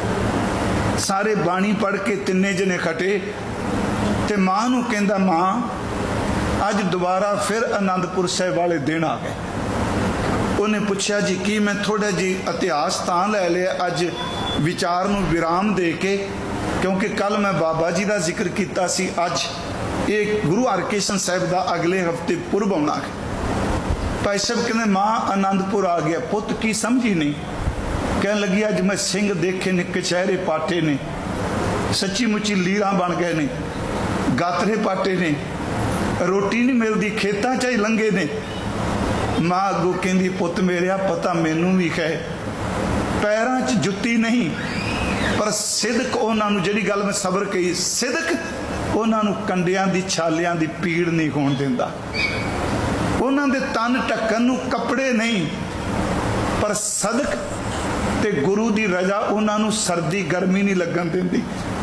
ਸਾਰੇ ਬਾਣੀ ਪੜ੍ਹ ਕੇ ਤਿੰਨੇ ਜਣੇ ਖਟੇ ਤੇ ਮਾਂ ਨੂੰ ਕਹਿੰਦਾ, ਮਾਂ ਅੱਜ ਦੁਬਾਰਾ ਫਿਰ ਆਨੰਦਪੁਰ ਸਾਹਿਬ ਵਾਲੇ ਦਿਨ ਆ ਗਏ। ਉਹਨੇ ਪੁੱਛਿਆ ਜੀ ਕੀ? ਮੈਂ ਥੋੜਾ ਜੀ ਇਤਿਹਾਸ ਤਾਂ ਲੈ ਲਿਆ ਅੱਜ ਵਿਚਾਰ ਨੂੰ ਵਿਰਾਮ ਦੇ ਕੇ, ਕਿਉਂਕਿ ਕੱਲ ਮੈਂ ਬਾਬਾ ਜੀ ਦਾ ਜ਼ਿਕਰ ਕੀਤਾ ਸੀ, ਅੱਜ ਇਹ ਗੁਰੂ ਹਰਕ੍ਰਿਸ਼ਨ ਸਾਹਿਬ ਦਾ ਅਗਲੇ ਹਫਤੇ ਪੁਰਬ ਆਉਣਾ ਹੈ। ਭਾਈ ਸਾਹਿਬ ਕਹਿੰਦੇ ਮਾਂ ਆਨੰਦਪੁਰ ਆ ਗਿਆ। ਪੁੱਤ ਕੀ ਸਮਝੀ ਨਹੀਂ? ਕਹਿਣ ਲੱਗੀ ਅੱਜ ਮੈਂ ਸਿੰਘ ਦੇਖੇ ਨੇ, ਕਚਹਿਰੇ ਪਾਟੇ ਨੇ, ਸੱਚੀ ਮੁੱਚੀ ਲੀਰਾਂ ਬਣ ਗਏ ਨੇ, ਗਾਤਰੇ ਪਾਟੇ ਨੇ, ਰੋਟੀ ਨਹੀਂ ਮਿਲਦੀ, ਖੇਤਾਂ 'ਚ ਹੀ ਲੰਘੇ ਨੇ। ਮਾਂ ਅੱਗੋਂ ਕਹਿੰਦੀ ਪੁੱਤ ਮੇਰਿਆ ਪਤਾ ਮੈਨੂੰ ਵੀ ਹੈ, ਪੈਰਾਂ 'ਚ ਜੁੱਤੀ ਨਹੀਂ, ਪਰ ਸਿਦਕ ਉਹਨਾਂ ਨੂੰ, ਜਿਹੜੀ ਗੱਲ ਮੈਂ ਸਬਰ ਕਹੀ, ਸਿਦਕ ਉਹਨਾਂ ਨੂੰ ਕੰਡਿਆਂ ਦੀ ਛਾਲਿਆਂ ਦੀ ਪੀੜ ਨਹੀਂ ਹੋਣ ਦਿੰਦਾ। ਉਹਨਾਂ ਦੇ ਤਨ ਢੱਕਣ ਨੂੰ ਕੱਪੜੇ ਨਹੀਂ, ਪਰ ਸਦਕ ਤੇ ਗੁਰੂ ਦੀ ਰਜ਼ਾ ਉਹਨਾਂ ਨੂੰ ਸਰਦੀ ਗਰਮੀ ਨਹੀਂ ਲੱਗਣ ਦਿੰਦੀ।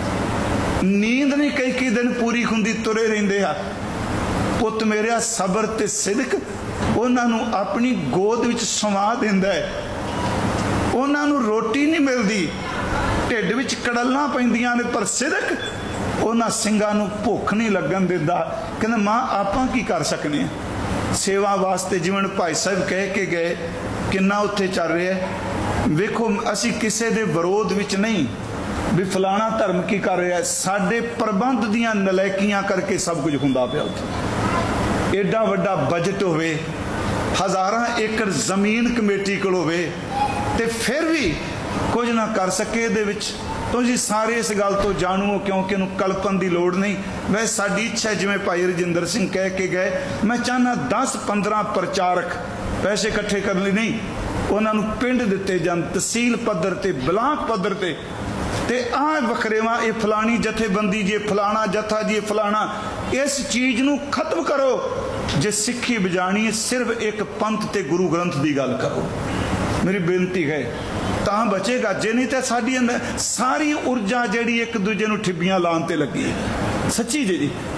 ਨੀਂਦ ਨਹੀਂ ਕਈ ਦਿਨ ਪੂਰੀ ਹੁੰਦੀ, ਤੁਰੇ ਰਹਿੰਦੇ ਆ। ਪੁੱਤ ਮੇਰਿਆ ਸਬਰ ਤੇ ਸਿਦਕ ਉਹਨਾਂ ਨੂੰ ਆਪਣੀ ਗੋਦ ਵਿੱਚ ਸਮਾ ਦਿੰਦਾ ਹੈ। ਉਹਨਾਂ ਨੂੰ ਰੋਟੀ ਨਹੀਂ ਮਿਲਦੀ, ਢਿੱਡ ਵਿੱਚ ਕੜਲਾਂ ਪੈਂਦੀਆਂ ਨੇ, ਪਰ ਸਿਦਕ ਉਹਨਾਂ ਸਿੰਘਾਂ ਨੂੰ ਭੁੱਖ ਨਹੀਂ ਲੱਗਣ ਦਿੰਦਾ। ਕਹਿੰਦਾ ਮਾਂ ਆਪਾਂ ਕੀ ਕਰ ਸਕਨੇ ਆ? ਸੇਵਾ ਵਾਸਤੇ ਜਿਵੇਂ ਭਾਈ ਸਾਹਿਬ ਕਹਿ ਕੇ ਗਏ, ਕਿੰਨਾ ਉੱਥੇ ਚੱਲ ਰਿਹਾ। ਵੇਖੋ ਅਸੀਂ ਕਿਸੇ ਦੇ ਵਿਰੋਧ ਵਿੱਚ ਨਹੀਂ ਵੀ ਫਲਾਣਾ ਧਰਮ ਕੀ ਕਰ ਰਿਹਾ, ਸਾਡੇ ਪ੍ਰਬੰਧ ਦੀਆਂ ਨਲਾਇਕੀਆਂ ਕਰਕੇ ਸਭ ਕੁਝ ਹੁੰਦਾ ਪਿਆ ਉੱਥੇ। ਏਡਾ ਵੱਡਾ ਬਜਟ ਹੋਵੇ, ਹਜ਼ਾਰਾਂ ਏਕੜ ਜ਼ਮੀਨ ਕਮੇਟੀ ਕੋਲ ਹੋਵੇ, ਤੇ ਫਿਰ ਵੀ ਕੁਝ ਨਾ ਕਰ ਸਕੇ ਇਹਦੇ ਵਿੱਚ। ਤੁਸੀਂ ਸਾਰੇ ਇਸ ਗੱਲ ਤੋਂ ਜਾਣੂ ਹੋ, ਕਿਉਂਕਿ ਇਹਨੂੰ ਕਲਪਨ ਦੀ ਲੋੜ ਨਹੀਂ। ਵੈਸੇ ਸਾਡੀ ਇੱਛਾ, ਜਿਵੇਂ ਭਾਈ ਰਜਿੰਦਰ ਸਿੰਘ ਕਹਿ ਕੇ ਗਏ, ਮੈਂ ਚਾਹੁੰਦਾ 10-15 ਪ੍ਰਚਾਰਕ ਪੈਸੇ ਇਕੱਠੇ ਕਰਨ ਲਈ ਨਹੀਂ, ਉਹਨਾਂ ਨੂੰ ਪਿੰਡ ਦਿੱਤੇ ਜਾਣ, ਤਹਿਸੀਲ ਪੱਧਰ ਤੇ, ਬਲਾਕ ਪੱਧਰ ਤੇ ਆਹ ਵਖਰੇਵਾ, ਇਹ ਫਲਾਣੀ ਜਥੇਬੰਦੀ ਜੀ, ਫਲਾਣਾ ਜਥਾ ਜੀ, ਫਲਾਣਾ, ਇਸ ਚੀਜ਼ ਨੂੰ ਖਤਮ ਕਰੋ। ਜੇ ਸਿੱਖੀ ਬਜਾਣੀ ਹੈ, ਸਿਰਫ ਇੱਕ ਪੰਥ ਤੇ ਗੁਰੂ ਗ੍ਰੰਥ ਦੀ ਗੱਲ ਕਰੋ। ਮੇਰੀ ਬੇਨਤੀ ਹੈ, ਤਾਂ ਬਚੇਗਾ। ਜੇ ਨਹੀਂ ਤਾਂ ਸਾਡੀ ਅੰਦਰ ਸਾਰੀ ਊਰਜਾ ਜਿਹੜੀ ਇੱਕ ਦੂਜੇ ਨੂੰ ਠਿੱਬੀਆਂ ਲਾਉਣ ਤੇ ਲੱਗੀ ਹੈ। ਸੱਚੀ ਜੀ,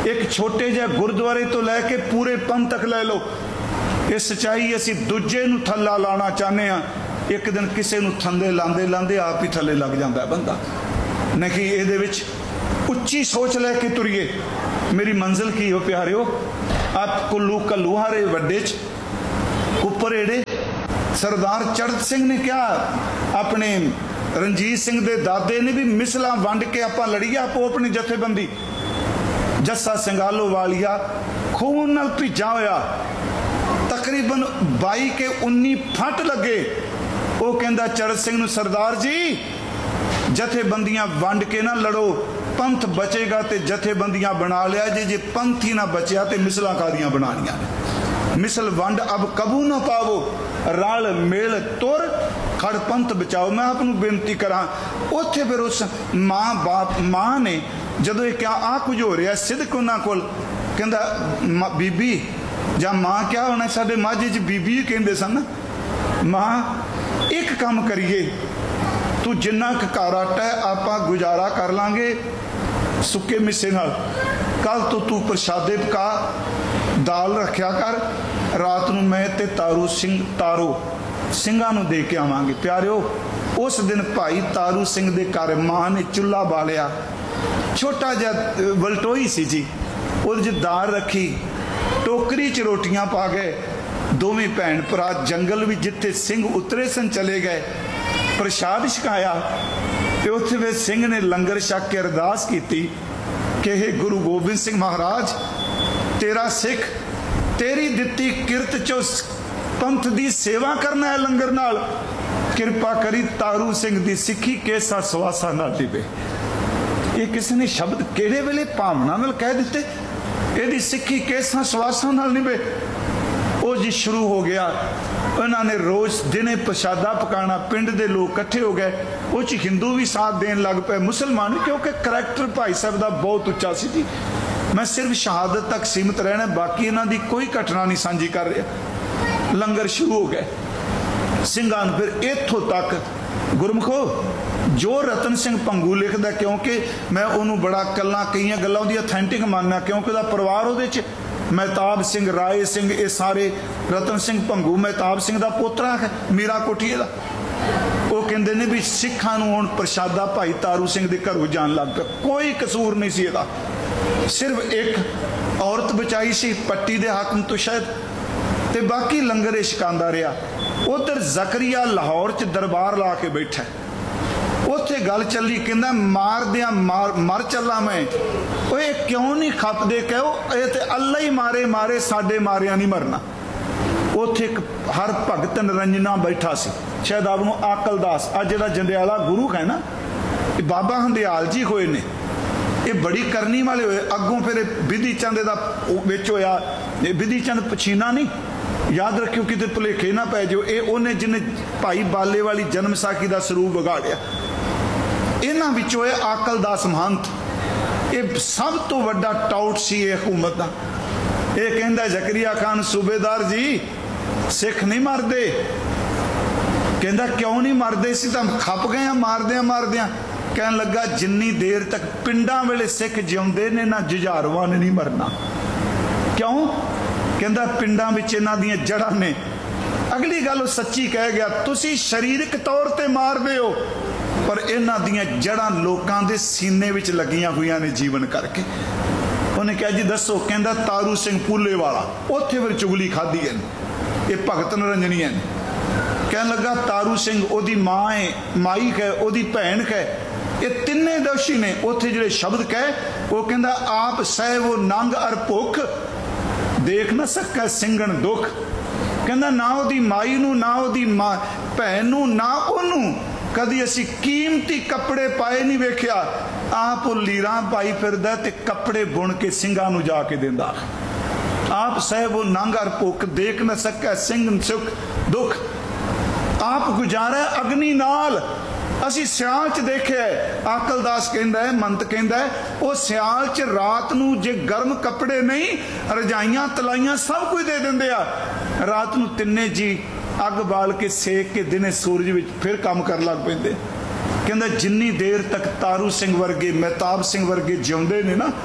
एक छोटे जिहे गुरुद्वारे तो लैके पूरे पंथ तक लै लो, ये सच्चाई असी दूजे नूं थल्ला लाना चाहते हाँ। एक दिन किसी नूं थल्ले लांदे लांदे आप ही थल्ले लग जाता है बंदा। नहीं इहदे विच उच्ची सोच लैके तुरीए। मेरी मंजिल की हो प्यारिओ, आप कुल्लू कल्लूहारे वड्डे च कुपरेड़े सरदार चढ़त सिंह ने क्या अपने रणजीत सिंह दे दादे ने भी मिसला वंड के आपां लड़ीए आपो अपनी जथेबंदी। जस्सा संगालो वालिया खून नाल भिजा होया, तकरीबन 22 के 19 फट लगे। वो कहंदा चढ़त सिंह नूं, सरदार जी जथेबंदियां वंड के ना लड़ो, पंथ बचेगा तो जथेबंदियां बना लिया जे पंथ ही ना बचया तो मिसला कादियां बनानियां ने। मिसल वंड अब कबू ना पावो, रल मेल तुर खड़ पंथ बचाओ। मैं आपनू बेनती करा, उत्थे फिर उस मां ने जदों क्या आ कुछ हो रहा सिदक उन्हां कोल, कहंदा बीबी जां मां क्या होना, साडे माझे च बीबी कहंदे सन। मां एक काम करिए, तू जिन्ना घर आटा है आपां गुजारा कर लांगे सुके मिसे नाल, कल तो तू प्रशादे पका दाल रखिया कर, रात नूं मैं ते तारू ਸਿੰਘਾਂ ਨੂੰ दे के आवांगे। प्यारिओ उस दिन भाई तारू सिंह दे घर मां ने चुल्हा बालिया, छोटा जिहा वलटोई सी जी, उहदे च दाल रखी, टोकरी च रोटियां पा गए। दोवें भैन भरा जंगल भी जिथे सिंह उतरे सन चले गए, प्रसाद छकाया तो उत्थे वे सिंह ने लंगर छक के अरदास की कि हे गुरु गोबिंद सिंह महाराज, तेरा सिख तेरी दिती किरत चो पंथ दी सेवा करना है लंगर नाल, किरपा करी तारू सिंह दी सिखी केसा सवासा ना दिवे। ये किसी ने शब्द केड़े वेले भावना नाल कह दिते, एदी सिखी केसा सवासा नाल निवे। वो जी शुरू हो गया, उन्होंने रोज दिने प्रसादा पकाना, पिंड दे लोग इकट्ठे हो गए, उस हिंदू भी साथ देन लग पे, मुसलमान, क्योंकि करैक्टर भाई साहब का बहुत उच्चा सी जी। मैं सिर्फ शहादत तक सीमित रहना, बाकी इन्हों की कोई घटना नहीं साझी कर रहा। लंगर शुरू हो गए, ਸਿੰਘਾਂ ਨੂੰ फिर इत्थों तक गुरमुखो जो रतन सिंह भंगू लिखदा, क्योंकि मैं उन्होंने बड़ा कई गल्लां उहदी ऑथेंटिक मानना, क्योंकि उहदा परिवार उहदे च महताब सिंह, राय सिंह, ये सारे रतन सिंह भंगू महताब सिंह का पोतरा है, मीरा कोठीए का। वो कहते हैं भी सिखां नूं हुण प्रशादा भाई तारू सिंह के घरों जान लग पिया, कोई कसूर नहीं सी इहदा, सिर्फ एक औरत बचाई सी पट्टी दे हाकम तो शायद, ते बाकी लंगर छकांदा रहा। उधर जकरिया लाहौर च दरबार ला के बैठा, उत्थे गल चली, कहंदा मार दिया मर चला मैं। ओए क्यों नहीं खपदे, कहो ये ते अल्लाह ही मारे मारे, साडे मारिया नहीं मरना। उत्थे एक हर भगत निरंजना बैठा सी, शायद आप नूं आकलदास, अज जिहड़ा जंडियाला गुरु है ना, बाबा हंदियाल जी होए ने, ये बड़ी करनी वाले होए। अगों फिर विधि चंद दा विच होया, विधि चंद पछीना नहीं, याद रखियो किते भुलेखे ना पै जाओ, ये उन्हें जिन्हें भाई बाले वाली जन्म साखी का स्वरूप बिगाड़िया। इन्हां विचों आकलदास महंत, ये सब तो वड्डा टाउट सी हुकूमत का। ये कहंदा जकरिया खान सूबेदार जी सिख नहीं मरदे, कहंदा क्यों नहीं मरदे, सी तां खप गए मारदियां। कहन लगा जिन्नी देर तक पिंडां वेले सिख जिउंदे ने ना जुझारवां ने नहीं मरना। क्यों? कहंदा पिंडां विच इन्हां दीयां जड़ां ने। अगली गल सच्ची कह गया, तुसी शरीरक तौर ते मारदे हो, पर इन्हां दीयां जड़ां लोकां दे सीने विच लगियां हुईयां ने जीवन करके। उन्हें कहा जी दसो, कहंदा तारू सिंह पूले वाला, उत्थे फिर चुगली खाधी है, ये भगत निरंजनी है। कहन लगा तारू सिंह ओदी मां है, माई है, ओदी भैन है, ये तिन्ने दोषी ने। उत्थे जिहड़े शब्द कहे, वो कहंदा आप सह वो नंग अर भुख, देख ना सकै सिंघण दुख। कहंदा ना ओदी माई नूं, ना ओदी मां भैन नूं, ना ओनूं कदी असी कीमती कपड़े पाए नहीं वेखिया। आप लीरां पाई फिरदा ते कपड़े बुन के ਸਿੰਘਾਂ ਨੂੰ जा के दिंदा। आप सह वो नंग अर भुख, देख ना सकै सिंघण सुख दुख। आप गुजारा अग्नि नाल, असी सियाल च देखे। आकलदास कहंदा है, मंत कहंदा है, वो सियाल च रात नूं जे गर्म कपड़े नहीं, रजाइयां तलाइयां सब कुछ दे दिंदे आ। रात नूं तिन्ने जी अग बाल के सेक के दिने सूरज विच फिर काम कर लग पैंदे। कहंदा जिन्नी देर तक तारू सिंह वर्गे, महताब सिंह वर्गे जिउंदे ने ना,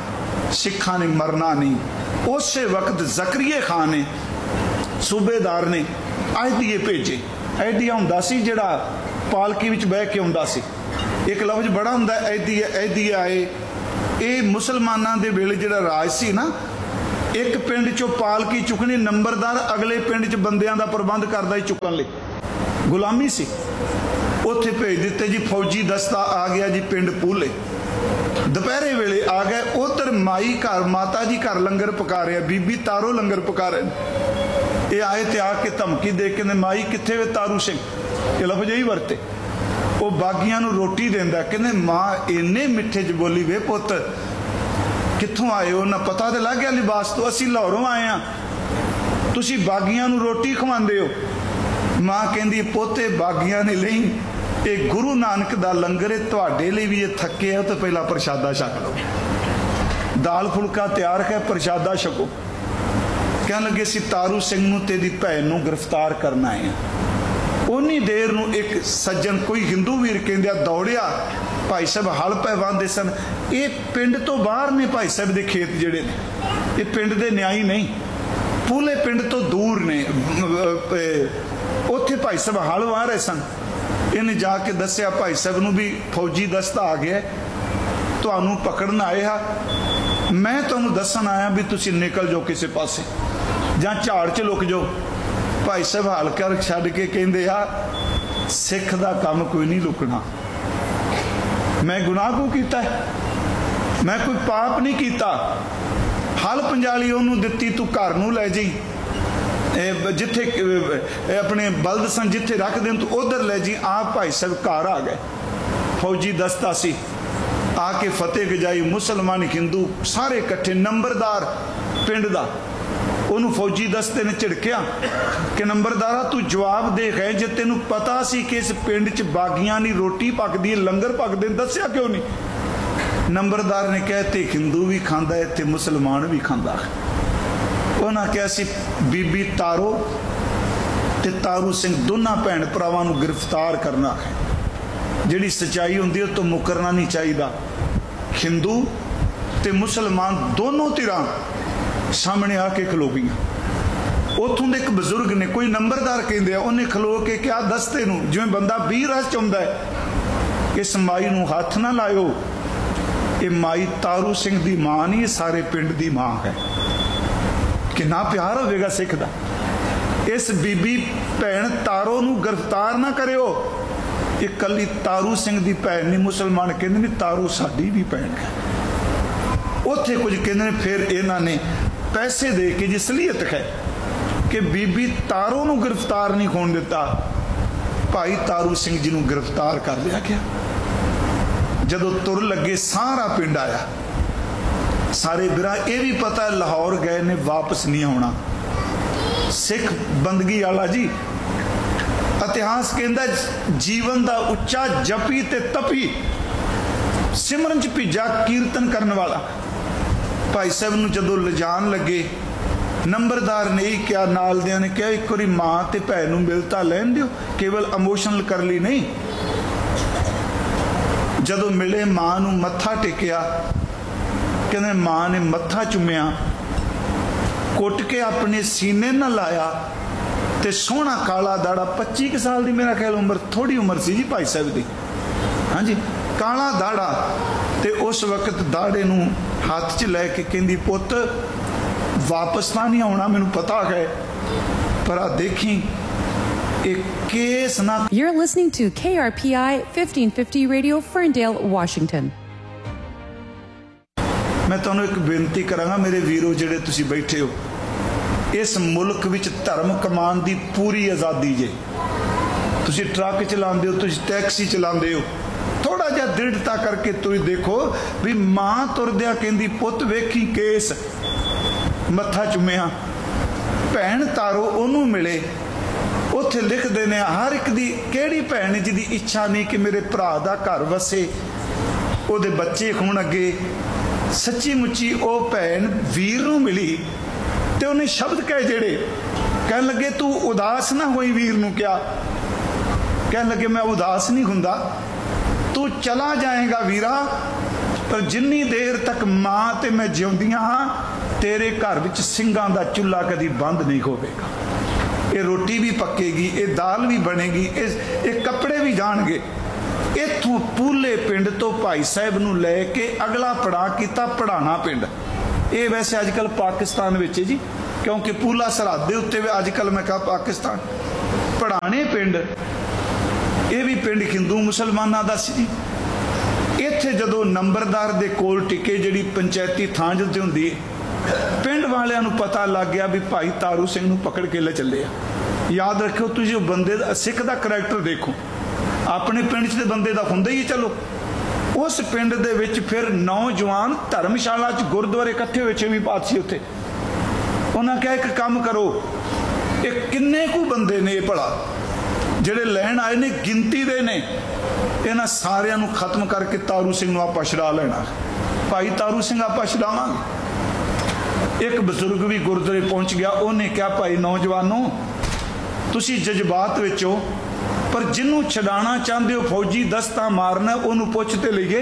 सिखा ने मरना नहीं। उस वक्त ज़करिया खान ने सूबेदार ने आयदिए भेजे। आयदिया हुंदा सी जिहड़ा पालकी विच बह के आउंदा सी। एक लफ्ज बड़ा हुंदा आयदिया, आयदिया आए। ये मुसलमानां दे वेले जिहड़ा राज सी ना, एक पिंड चों पालकी चुकनी, नंबरदार अगले पिंड च बंदियां दा प्रबंध करदा ही चुकण लई, गुलामी सी। उत्थे भेज दिते जी फौजी दस्ता आ गया जी पिंड पूले। दोपहरे वेले आ गए। उधर माई घर, माता जी घर लंगर पका रहे, बीबी तारो लंगर पका रहे। ये आए ते आके धमकी दे के माई किथे वे तारू सिंह, ये लफ्ज यही वरते। वो बागियां नूं रोटी देंदा, कहंदे मां इन्ने मिठे च बोली, वे पुत कित्थों आए हो? ना पता तो लग गया लिबास तो, असी लाहौरों आए हैं, तुसी बागियां नूं रोटी खवांदे हो। मां कहंदी पोते बागियां ने नहीं, ये गुरु नानक दा लंगर है, तुहाडे लई भी ये थके हो तो पहला प्रशादा छक लो। दाल फुलका तैयार है, प्रशादा छको। कहन लगे सी तारू सिंह नूं तेरी भैन नूं गिरफ्तार करना है। उन्नी देर नूं एक सज्जन कोई हिंदू वीर कहंदे दौड़िया, भाई साहब हल पै वाहंदे सन। ये पिंड तो बाहर ने भाई साहब दे खेत जिहड़े ने, ये पिंड दे न्याई नहीं, पूले पिंड तो दूर ने। उत्थे भाई साहब हल वाह रहे सन। इन्हें जाके दस्सिया भाई साहब नूं भी फौजी दस्ता आ गया, तुहानूं पकड़न आए हा, मैं तुहानूं दस्सण आया भी तुसीं निकल जाओ किसी पासे जां झाड़ च लुक जाओ। भाई साहब हल कर छड्ड के कहंदे आ सिख दा काम कोई नहीं लुकना। मैं गुनाह को कीता है? मैं कोई पाप नहीं कीता। हल पंजाली उन्होंने दिती, तू घर नूं लै जी, जिथे अपने बलद सन जिथे रख दें तू उधर ले जी। आप भाई साहब घर आ गए, फौजी दस्ता सी, आके फतेह गजाई, मुसलमान हिंदू सारे इकट्ठे। नंबरदार पिंड दा उन्होंने फौजी दस्ते ने झिड़किया कि नंबरदारा तू जवाब दे गए, जे तेनू पता सी कि इस पिंड च बागियां नी रोटी पकदी, लंगर पकदे, दस्सिया क्यों नहीं? नंबरदार ने कहा ते हिंदू भी खांदा है ते मुसलमान भी खांदा है। उन्हें कहा सी बीबी तारो ते तारू सिंह दोनों भैन भरावां नूं गिरफ्तार करना है। जिहड़ी सच्चाई हुंदी है तो मुकरना नहीं चाहिए। हिंदू ते मुसलमान दोनों धिरां सामने आके खलो गई। उतों एक बजुर्ग ने, कोई नंबरदार कहते हैं, उन्हें खलो के क्या दस्ते नूं जिवें बंदा 20 रस चाहुंदा है, इस माई नूं हथ ना लाओ, ये माई तारू सिंह दी मां नहीं, सारे पिंड दी मां है। कितना प्यार होवेगा सिख दा। इस बीबी भैन तारो नूं गिरफ्तार ना करियो, ये कली तारू सिंह दी भैन नहीं। मुसलमान कहते नहीं तारू साडी भी भैन है। उत्थे कुछ कहते फिर इन्हां ने पैसे दे के जिसलियत है कि बीबी तारो नूं गिरफ्तार नहीं होण दिता, भाई तारू सिंह जी नूं गिरफ्तार कर लिया गया। जदों तुर लगे सारा पिंड आया, सारे बिरा ये भी पता है लाहौर गए ने वापस नहीं आना। सिख बंदगी वाला जी, इतिहास कहता जीवन का उच्चा जपी ते तपी सिमरन च भीजा कीर्तन करने वाला। भाई साहब नूं जदों लिजान लगे, नंबरदार ने यही क्या, नाल दियां ने क्या, एक बारी मां ते भैन नूं मिलता लैन दिओ, केवल इमोशनल कर ली नहीं। जदों मिले मां नूं मत्था टेकिया, कहते मां ने मत्था चुमिया, कुट के अपने सीने न लाया ते सोहना काला दाड़ा, 25 साल की मेरा ख्याल उम्र, थोड़ी उम्र सी जी भाई साहब की, हाँ जी, काला दाड़ा। ते उस वक्त दाड़े नूं हाथ च लैके कहंदी पुत वापस तो नहीं आना, मैनू पता है, पर आ देखी एक केस ना। You're listening to KRPI 1550 Radio, Ferndale, Washington. मैं तुहानूं एक बेनती करांगा मेरे वीरो जिहड़े तुसीं बैठे हो, इस मुल्क विच धर्म कमान दी पूरी आज़ादी जे। तुसीं ट्रक चलाते हो, तुसीं टैक्सी चलाते हो, थोड़ा जिहा दृढ़ता करके तुसीं देखो भी मां तुरदिया कहंदी पुत वेखी केस, मत्था चुमिया, भैन तारो ओनू मिले, उत्थे लिखते ने हर एक दी किहड़ी भैन जिहदी इच्छा नहीं कि मेरे भरा दा घर वसे, उहदे बच्चे होण अगे। सच्ची मुच्ची ओ भैन वीर नूं मिली ते उन्हें शब्द कहे जेड़े, कहन लगे तू उदास ना होई, वीर नूं क्या कहन लगे मैं उदास नहीं हुंदा, तू चला जाएगा वीरा, पर जिन्नी देर तक मां ते मैं जिउंदियां हां तेरे घर विच ਸਿੰਘਾਂ ਦਾ चुल्हा कदी बंद नहीं होवेगा। ये रोटी भी पकेगी, ये दाल भी बनेगी, ये कपड़े भी जाणगे। इत्थों पूले पिंड तो भाई साहब नूं लैके अगला पड़ाव कीता पढ़ाना पिंड। ये वैसे अजकल पाकिस्तान विच जी, क्योंकि पूला सरहद दे उत्ते अजकल मैं कहा पाकिस्तान पढ़ाने पिंड, ये भी पिंड हिंदू मुसलमानां दा सी। इत्थे जदों नंबरदार दे कोल टिके जिहड़ी पंचायती थां जिते हुंदी पिंड वालियां नूं पता लग गया भी भाई तारू सिंह नूं पकड़ के ले चले आ। याद रखियो तुसीं बंदे दा सिख दा करैक्टर देखो, अपने पिंड च ते बंदे दा हुंदा ही चलो। उस पिंड दे विच फिर नौजवान धर्मशाला च गुरुद्वारे इकट्ठे होए छेवीं पातशाही उत्थे। उन्हां कहा एक काम करो, ये किन्ने कु बंदे ने भला ਜਿਹੜੇ ਲੈਣ ਆਏ ਨੇ गिनती ਦੇ ਨੇ, ਇਹਨਾਂ ਸਾਰਿਆਂ ਨੂੰ ਖਤਮ ਕਰਕੇ ਤਾਰੂ ਸਿੰਘ ਨੂੰ ਆਪਾਂ ਛੁਡਾ ਲੈਣਾ। ਭਾਈ ਤਾਰੂ ਸਿੰਘ ਆਪਾਂ ਛੁਡਾਵਾਂਗੇ। ਇੱਕ ਬਜ਼ੁਰਗ ਵੀ ਗੁਰਦੁਆਰੇ ਪਹੁੰਚ ਗਿਆ, ਉਹਨੇ ਕਿਹਾ ਭਾਈ ਨੌਜਵਾਨੋ ਤੁਸੀਂ ਜਜ਼ਬਾਤ ਵਿੱਚ ਹੋ, ਪਰ ਜਿਹਨੂੰ ਛਡਾਣਾ ਚਾਹੁੰਦੇ ਹੋ ਫੌਜੀ ਦਸਤਾਂ ਮਾਰਨਾ ਉਹਨੂੰ ਪੁੱਛ ਤੇ ਲਈਏ।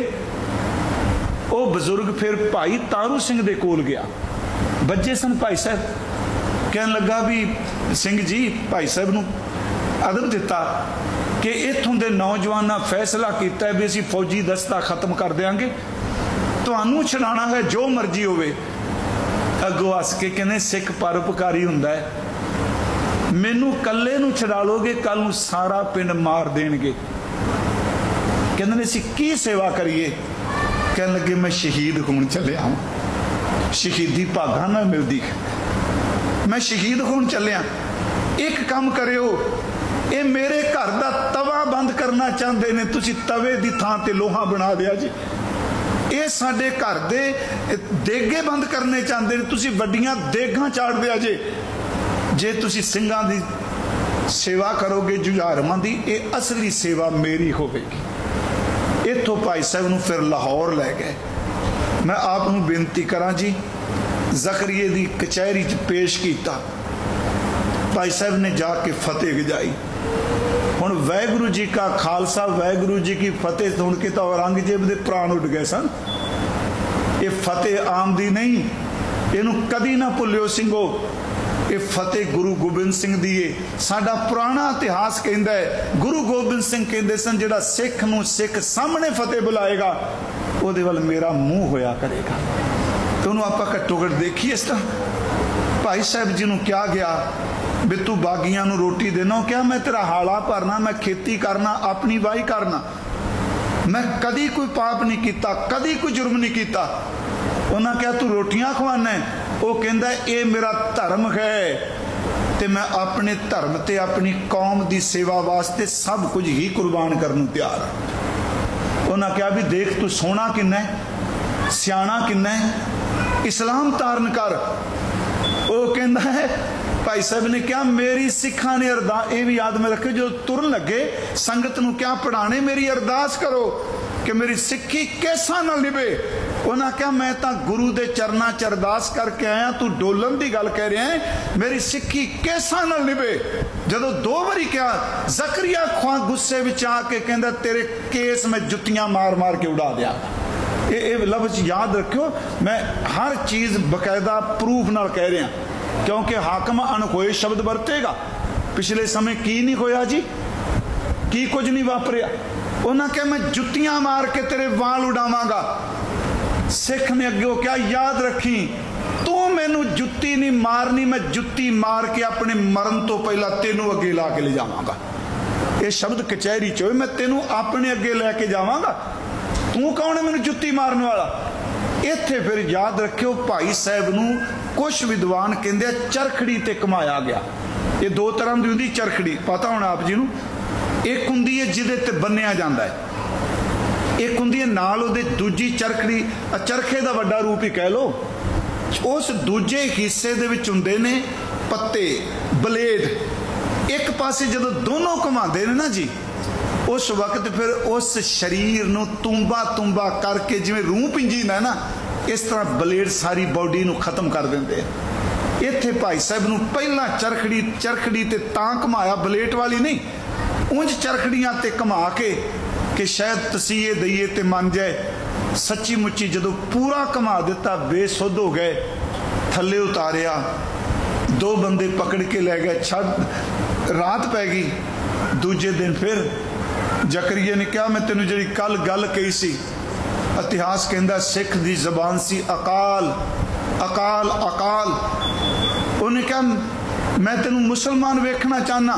ਉਹ ਬਜ਼ੁਰਗ ਫਿਰ ਭਾਈ ਤਾਰੂ ਸਿੰਘ ਦੇ ਕੋਲ ਗਿਆ। ਬੱਜੇ ਸਨ ਭਾਈ ਸਾਹਿਬ, ਕਹਿਣ ਲੱਗਾ ਵੀ ਸਿੰਘ ਜੀ ਭਾਈ ਸਾਹਿਬ ਨੂੰ अदब दिता कि इत्थों के नौजवान फैसला किया भी असी फौजी दस्ता खत्म कर देंगे, तुहानू छड़ाना है जो मर्जी होवे। अगों हस के कहने सिख परोपकारी हुंदा है, मैनू कल्ले नू छड़ा लोगे कल नू सारा पिंड मार देणगे। कहंदे असी की सेवा करिए? कहन लगे मैं शहीद होण चलिया, शहीदी भागां नाल मिलदी, मैं शहीद होण चलिया। एक काम करियो, ये मेरे घर का तवा बंद करना चाहते ने, तुसी तवे की थां ते लोहा बना दिया जी। ये साडे घर दे देगे बंद करने चाहते ने, तुसी वड्डियां देगां चाड़ दिया जे तुसी ਸਿੰਘਾਂ दी सेवा करोगे जुझारमां दी, ये असली सेवा मेरी होवेगी। इत्थों भाई साहब नूं फिर लाहौर लै गए। मैं आप नूं बेनती करां जी, ज़करिए दी कचहरी च पेश कीता, भाई साहब ने जाके फतेह गजाई। हुण वाहिगुरू जी का खालसा वाहिगुरू जी की फतेह सुन के तो औरंगजेब दे प्राण उड़ गए सन। ये फतेह आम दी नहीं, इनू कदी ना भुल्लियो सिंघो, ये फतेह गुरु गोबिंद सिंह दी है। साडा पुराना इतिहास कहंदा है गुरु गोबिंद सिंह कहंदे सन जिहड़ा सिख नूं सिख सामने फतेह बुलाएगा उहदे वल मेरा मुंह होया करेगा। तो उहनूं आपां घट्टो घट देखिए इस तरह। भाई साहब जी नूं क्या गया भी तू बागियां नूं रोटी देना, क्या मैं तेरा हाड़ा भरना, मैं खेती करना, अपनी वाही करना, मैं कदी कोई पाप नहीं किया, कदी कोई जुर्म नहीं किया। उन्हें क्या तू रोटियां खवाना है? वो कहता ये मेरा धर्म है ते मैं अपने धर्म ते अपनी कौम की सेवा वास्ते सब कुछ ही कुर्बान करने तैयार हाँ। उन्हें क्या भी देख तू सोहना किन्ना है, सियाणा किन्ना है, इस्लाम धारण कर। वो कहता है भाई साहब ने क्या मेरी सिखा ने अरदास, ये भी याद में रखे जो तुरन लगे संगत नूं क्या पढ़ाने मेरी अरदास करो कि मेरी सिक्खी कैसा ना निभे। उन्हें क्या मैं तो गुरु दे चरना च अरदास करके आया, तू डोलन की गल कह रहा है, मेरी सिक्खी कैसा ना निभे। जदों दो बारी क्या ज़करिया खुआ गुस्से विच आके कहंदा तेरे केस में जुत्तियां मार मार के उड़ा दिया। ये लफ्ज़ याद रखियो, मैं हर चीज़ बकायदा प्रूफ नाल कह रहा, क्योंकि हाकम अनहोए शब्द वरतेगा। पिछले समय की नहीं होया जी, की कुछ नहीं वापरिया। उन्हें क्या मैं जुत्तियां मार के तेरे वाल उड़ावांगा। सिख ने अगे क्या याद रखी, तू मैनू जुत्ती नहीं मारनी, मैं जुत्ती मार के अपने मरण तो पहला तेनू अगे ला के ले जावांगा। ये शब्द कचहरी च, मैं तेनू अपने अगे लैके जावांगा, तू कौन है मैनू जुत्ती मारने वाला। इत्थे फिर याद रखियो भाई साहब नूं कुछ विद्वान कहंदे चरखड़ी ते घुमाया गया। ये दो तरह की हुंदी चरखड़ी, पता होना आप जी नूं। एक हुंदी है जिहदे ते बन्निया जांदा है, एक हुंदी है नाल उहदे दूजी चरखड़ी, चरखे दा वड्डा रूप ही कह लो। उस दूजे हिस्से दे विच हुंदे ने पत्ते ब्लेड। एक पासे जदों दोनों घुमांदे ने ना जी, उस वक्त फिर उस शरीर नूं तुंबा तुंबा करके जिवें रूह पिंजीदा है ना, इस तरह ब्लेड सारी बॉडी नूं खत्म कर देंदे। इत्थे भाई साहब नूं पहला चरखड़ी ते तां घुमाया, ब्लेड वाली नहीं, उंज चरखड़ियां ते घुमा के कि शायद तसीहे दईए ते मन जाए। सच्ची मुच्ची जदों पूरा घुमा दिता, बेसुध हो गए, थले उतारिया, 2 बंदे पकड़ के ले गए, छड़ रात पै गई। दूजे दिन फिर जकरिया ने कहा मैं तेनों जिहड़ी कल गल कही सी, इतिहास कहंदा सिख दी जबान सी अकाल अकाल अकाल। उन्हें कहा मैं तेनों मुसलमान वेखना चाहना।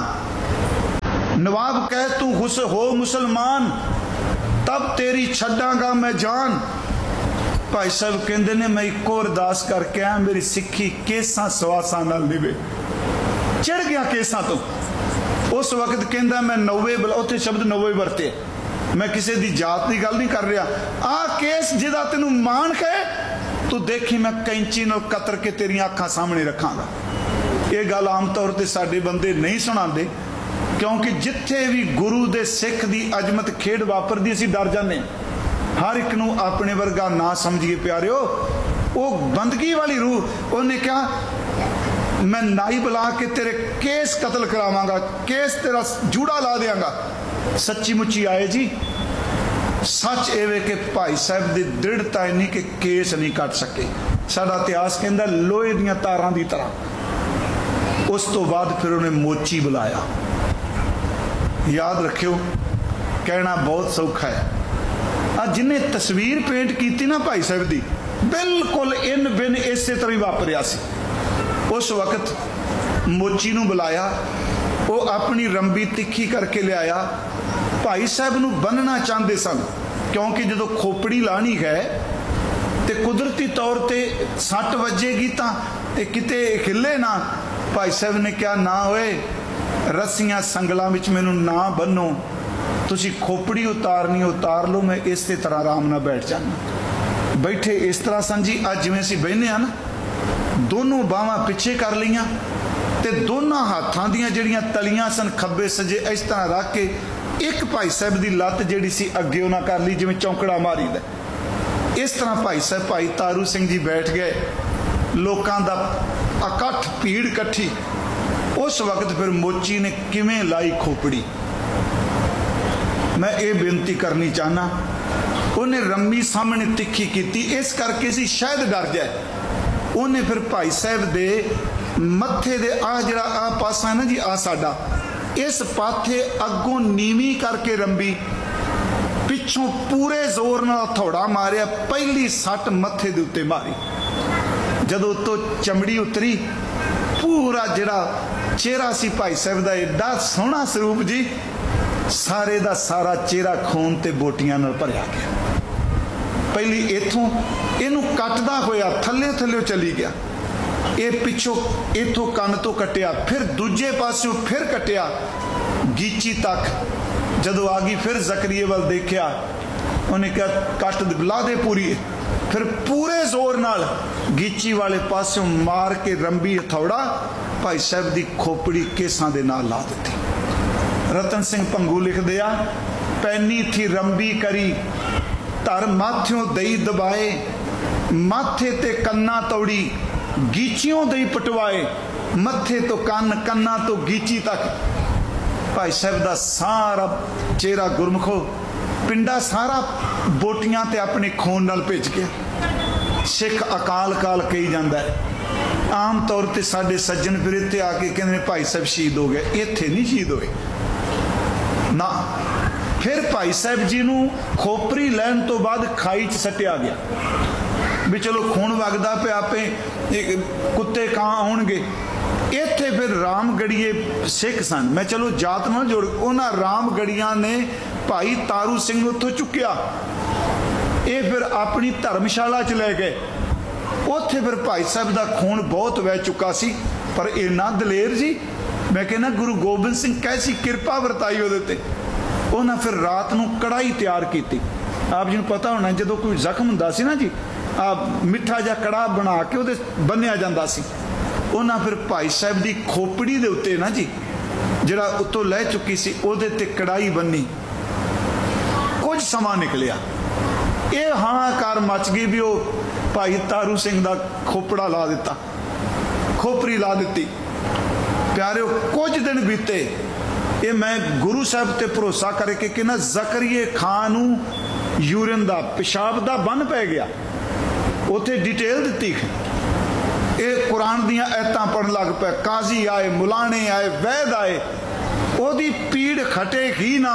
नवाब कह तू खुश हो मुसलमान, तब तेरी छड्डांगा मैं जान। भाई साहब कहते ने मैं इको अरदास करके आया, मेरी सिक्खी केसां सवासां नाल निवे। चिड़ गया केसां तो। उस वक्त कहता मैं 90 उत्थे शब्द 90 वरते, मैं किसी की जात की गल नहीं कर रहा। आ केस जिहदा तैनूं मान है तू देखी मैं कैंची नाल कतर के तेरियां अखां सामने रखांगा। ये गल आम तौर पर साडे बंदे नहीं सुणांदे, क्योंकि जिथे भी गुरु दे सिख दी अजमत खेड वापरदी असीं डर जाने। हर एक नूं अपने वर्गा ना समझिए प्यारिओ, वो बंदगी वाली रूह। उन्हें कहा मैं नाई बुला के तेरे केस कतल करावांगा, केस तेरा जूड़ा ला देंगा। सच्ची मुच्ची आए जी। सच एवे कि भाई साहब की दृढ़ता इन्नी कि केस नहीं कट सके। साडा इतिहास कहता लोहे दीयां तारां दी तरह। उस तो बाद फिर उन्हें मोची बुलाया। याद रखियो, कहना बहुत सौखा है। जिन्हें तस्वीर पेंट की ना भाई साहब की, बिल्कुल इन बिन इस तरह ही वापरिया सी। उस वक्त मोची नूं बुलाया, वो अपनी रंबी तिखी करके लिया। भाई साहब नूं बनना चाहते सन, क्योंकि जो खोपड़ी लानी है तो कुदरती तौर पर सट वजेगी तो किते हिले ना। भाई साहब ने क्या ना होए, रस्सियां संगलों में मैनू ना बनो, तुसी खोपड़ी उतारनी उतार लो, मैं इस तरह आराम ना बैठ जाना। बैठे इस तरह सन जी। अज जिवें असीं बहने हाँ ना, दोनों बावां पिछे कर लियां ते दोनों हाथां दियां जिहड़ियां तलियां सन खब्बे सजे इस तरह रख के एक भाई साहब की लत्त जिहड़ी सी अगे उन्हां कर ली, जिवें चौंकड़ा मारीदा। इस तरह भाई साहब भाई तारू सिंह जी बैठ गए, लोकां दा इकट्ठ भीड़ इकट्ठी। उस वक्त फिर मोची ने किवें लाई खोपड़ी, मैं ये बेनती करनी चाहना। उन्हें रम्मी सामने तिखी की, इस करके सी शायद डर जाए। उन्हें फिर भाई साहब दे मत्थे दे आ जिहड़ा आ पासा है ना जी, आ साडा इस पाथे अगों नीवी करके रंबी, पिछों पूरे जोर नाल हथौड़ा मारिया। पहली सट मत्थे दे उत्ते मारी, जदों तो चमड़ी उतरी, पूरा जिहड़ा चेहरा सी भाई साहब दा एडा सोहना स्वरूप जी, सारे दा सारा चेहरा खून ते बोटियां नाल भरिया गया। पहली इथों इनू कटदा होया थल्ले थल्ले चली गया, ये पिछों इथों कन तो कटिया, फिर दूजे पासों फिर कटिया गीची तक। जदों आ गई फिर जकरिया वाल देखिया, उन्हें कहा कट ला दे पूरी। फिर पूरे जोर नाल गीची वाले पासों मार के रंबी हथौड़ा भाई साहब की खोपड़ी केसां दे नाल ला दी। रतन सिंह भंगू लिख दिया, पैनी थी रंबी करी धर माथ्यों दई दबाए, माथे ते कन्ना तोड़ी गीचियों दई पटवाए, मथे तो कन कन्ना तो गीची तक। भाई साहब का सारा चेहरा गुरमुखो, पिंडा सारा बोटियां ते अपने खून नाल भिज गया। सिख अकाल काल कही जाता है। आम तौर पर साडे सज्जन फिर इत्थे आके कहते हैं भाई साहब शहीद हो गए, इत्थे नहीं शहीद होए ना। फिर भाई साहब जी नूं खोपरी लैन तो बाद खाई च सट्टिया गया भी चलो खून वगदा पे आपे कुत्ते कां आउणगे। इत्थे फिर रामगढ़िए सिख सन, मैं चलो जात ना जोड़, उन्हां रामगढ़िया ने भाई तारू सिंह उत्थों चुक्या, ये फिर अपनी धर्मशाला च ले गए। उत्थे फिर भाई साहब का खून बहुत वह चुका सी, पर इन्ना दलेर जी, मैं कहना गुरु गोबिंद सिंह कैसी कृपा वरताई उहदे ते। उन्हें फिर रात नूं कड़ाही तैयार की। आप जी नूं पता होना जो कोई जख्म हुंदा सी ना जी, मिठा जा कड़ा बना के उहदे बन्निया जांदा सी। उन्हें फिर भाई साहब की खोपड़ी दे उत्ते ना जी, जिहड़ा उत्तों लह चुकी सी, उहदे ते कड़ाही बन्नी। कुछ समा निकलिया, ये हाहाकार मच गई भी वह भाई तारू सिंह का खोपड़ा ला दिता, खोपरी ला दी। प्यारे कुछ दिन बीते, ये मैं गुरु साहब ते भरोसा करके कि ना जकरिए खान यूरिन का पेशाब का बन पै गया, उत्थे डिटेल दी। ये कुरान दियां आयतां पढ़न लग पे, काजी आए, मुलाने आए, वैद आए, ओदी पीड़ खटे ही ना।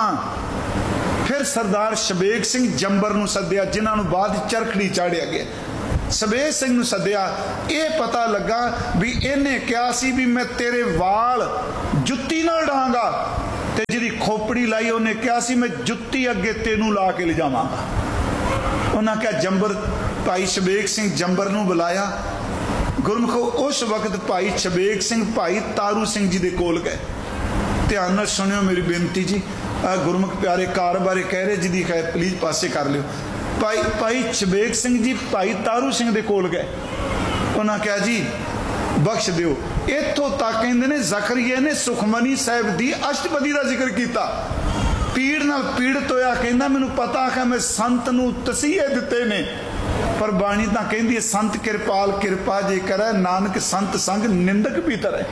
फिर सरदार शबेग सिंह जंबर नूं सद्दिया, जिन्हां नूं बाद चरखड़ी चाढ़िया गया। शबेग सिंह नूं सद्दिया, ये पता लगा भी इन्हें क्या सी भी मैं तेरे वाल जुत्ती नाल डांगा, ते जिहदी खोपड़ी लाई उन्हें क्या सी मैं जुत्ती अगे तेनू ला के ले जावांगा। उन्हें क्या जंबर भाई शबेग सिंह जंबर नूं बुलाया। गुरमुखो उस वक्त भाई शबेग सिंह भाई तारू सिंह जी दे कोल गए। ध्यान नाल सुनियो मेरी बेनती जी, गुरमुख प्यारे कार बारे कह रहे जिहदी खैर प्लीज पासे कर लियो। भाई शबेग सिंह जी भाई तारू सिंह दे कोल गए। उन्हें क्या जी बख्श दिओ। इत्थों तक कहंदे ने ज़करिया ने सुखमनी साहिब दी अष्टपदी का जिक्र किया। पीड़ नाल पीड़ित होया, कहंदा मैनूं पता है मैं संत नूं तसीहे दिते ने, पर बाणी तां कहंदी संत किरपाल किरपा जे करे, नानक संत संग निंदक भी तरे।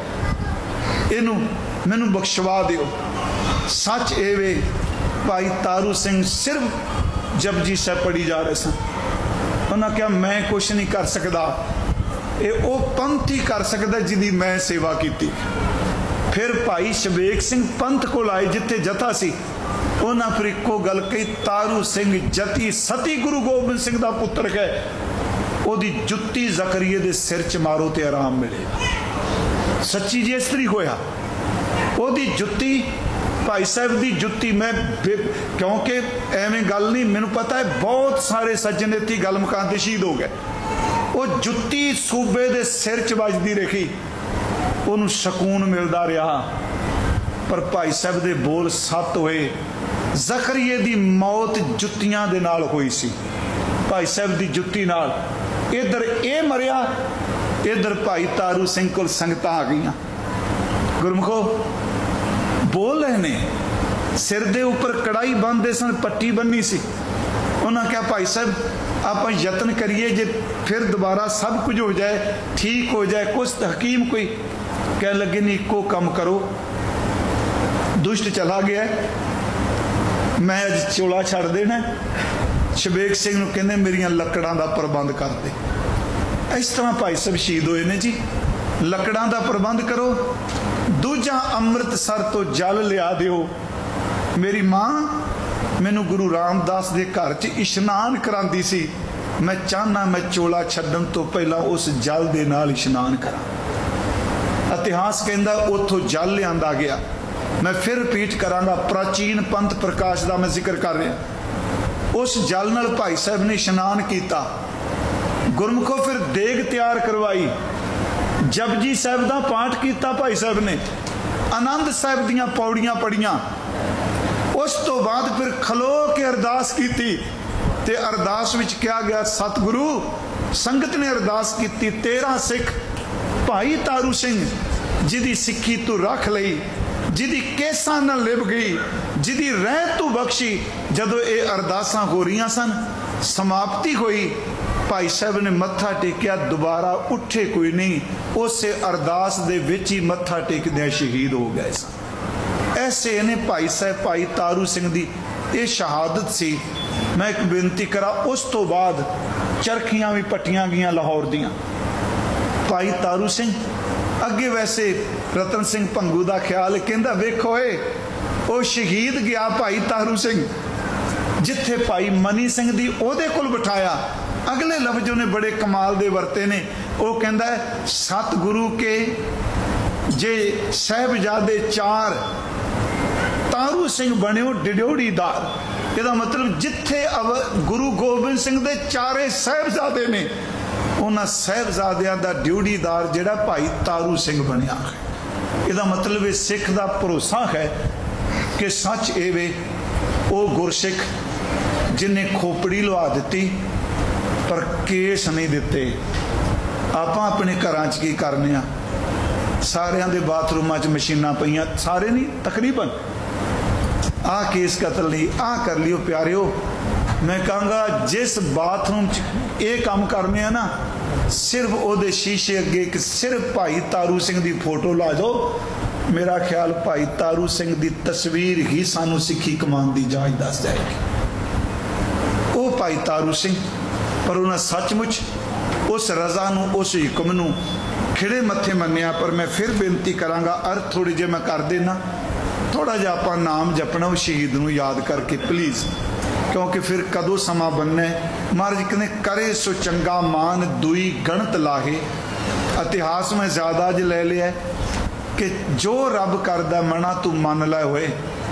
इनू मैनू बख्शवा दिओ। सच ए वे भाई तारू सिंह सिर्फ जपजी साहिब पढ़ी जा रहे सन। उन्हें क्या मैं कुछ नहीं कर सकता, ये वो पंथ ही कर सकता जिहदी मैं सेवा की। फिर भाई शबेग सिंह पंथ को आए जिथे जथा सी। उन्हें फिर एको गल कही, तारू सिंह जती सती गुरु गोबिंद सिंह का पुत्र है, ओदी जुत्ती ज़करिया दे सिर च मारो तो आराम मिलेगा। सच्ची जी इस तरी होया। ओदी जुत्ती भाई साहब की जुत्ती, मैं क्योंकि एवें गल नहीं, मैनू पता है बहुत सारे सज्जन इत्थे गल मुकाते शहीद हो गए। वो जुत्ती सूबे दे सिर च वजदी रही, उन्होंने सकून मिलता रहा। पर भाई साहब दे बोल सत होए। ज़करिया दी मौत जुत्तियां दे नाल होई सी, भाई साहब दी जुत्ती नाल। इधर ये मरिया, इधर भाई तारू सिंह कोल संगतां आ गईयां। गुरमुखो बोल रहे ने, सिर दे उपर कड़ाई बंनदे सन, पट्टी बन्नी सी। उन्हें क्या भाई साहब आप यत्न करिए जे फिर दोबारा सब कुछ हो जाए, ठीक हो जाए। कुछ हकीम कोई कह लगे नहीं, इको कम करो, दुष्ट चला गया, मैं अज चोला छड़ देना। शबेग सिंह नूं कहंदे मेरियां लकड़ां दा प्रबंध कर दे। इस तरह भाई साहब शहीद होए ने जी। लकड़ां दा प्रबंध करो, दूजा अमृतसर तो जल लिया दिओ। मेरी मां मैनू गुरु रामदास दे घर च इशनान करांदी सी, मैं चाहना मैं चोला छड्डण तो पहला उस जल दे नाल इशनान करा। इतिहास कहंदा उत्थों जल लिआंदा गया। मैं फिर रिपीट करांगा, प्राचीन पंथ प्रकाश का मैं जिक्र कर रहा। उस जल नाल भाई साहब ने इशनान किया। गुरमुखों फिर देग तैयार करवाई, जपजी साहब का पाठ किया भाई साहब ने, आनंद साहब दियां पौड़ियां पढ़ियां। उस तो बाद फिर खलो के अरदास की, ते अरदास विच क्या गया, सतगुरु संगत ने अरदास की, 13 सिख भाई तारू सिंह जिदी सिक्खी तू रख लई, जिदी केसां नाल लिप गई, जिदी रह तू बख्शी। जदों ये अरदासां हो रही सन, समाप्ति हुई, भाई साहब ने मत्था टेकिया, दोबारा उठे कोई नहीं। उस अरदास दे विच ही मत्था टेकदे शहीद हो गए सन। ऐसे ने भाई साहब भाई तारू सिंह दी ये शहादत सी। मैं एक बेनती करा, उस तो बाद चरखियां भी पट्टियां गईयां लाहौर दियां। भाई तारू सिंह अगे वैसे रतन सिंह भंगू का ख्याल कहता, वेखो वो शहीद गया भाई तारू सिंह, जिथे भाई मनी सिंह दी ओदे कोल बिठाया। अगले लफ्ज ने बड़े कमाल दे वरते ने। वो कहता है सतगुरु के जे साहिबजादे 4 तारू सिंह बने डिड्योड़ीदार। यदा मतलब जिथे गुरु गोबिंद सिंह दे 4 साहिबजादे ने, उन्हां साहिबजादियां दा ड्योड़ीदार जिहड़ा भाई तारू सिंह बनिया है। यदा मतलब ये सिख दा भरोसा है कि सच ए वे वो गुरसिख जिन्हें खोपड़ी लवा दी पर केस नहीं दिते। आप अपने घरां च की करने आ, सारियां दे बाथरूमां च मशीनां पईयां, सारे नहीं तकरीबन, आ केस कतल नहीं, आ कर लियो प्यारिओ। मैं कहूँगा जिस बाथरूम च ये काम करने हैं ना, सिर्फ ओदे शीशे अगे सिर्फ भाई तारू सिंह की फोटो ला दो, मेरा ख्याल भाई तारू सिंह की तस्वीर ही सानू सिक्खी कमान की जाच दस जाएगी। भाई तारू सिंह, पर उन्हें सचमुच उस रज़ा नूं, उस हुक्म नूं खिड़े मत्थे मन्निया। पर मैं फिर बेनती करांगा, अर्थ थोड़ी जे मैं कर देना, थोड़ा जिहा आपां नाम जपना उस शहीद नूं याद करके प्लीज़, क्योंकि फिर कदों समा बनना है। महाराज कहने करे सो चंगा मान दुई गणत लाहे। इतिहास में ज़्यादा अज ले लिया कि जो रब करदा मना तू मन लै होए,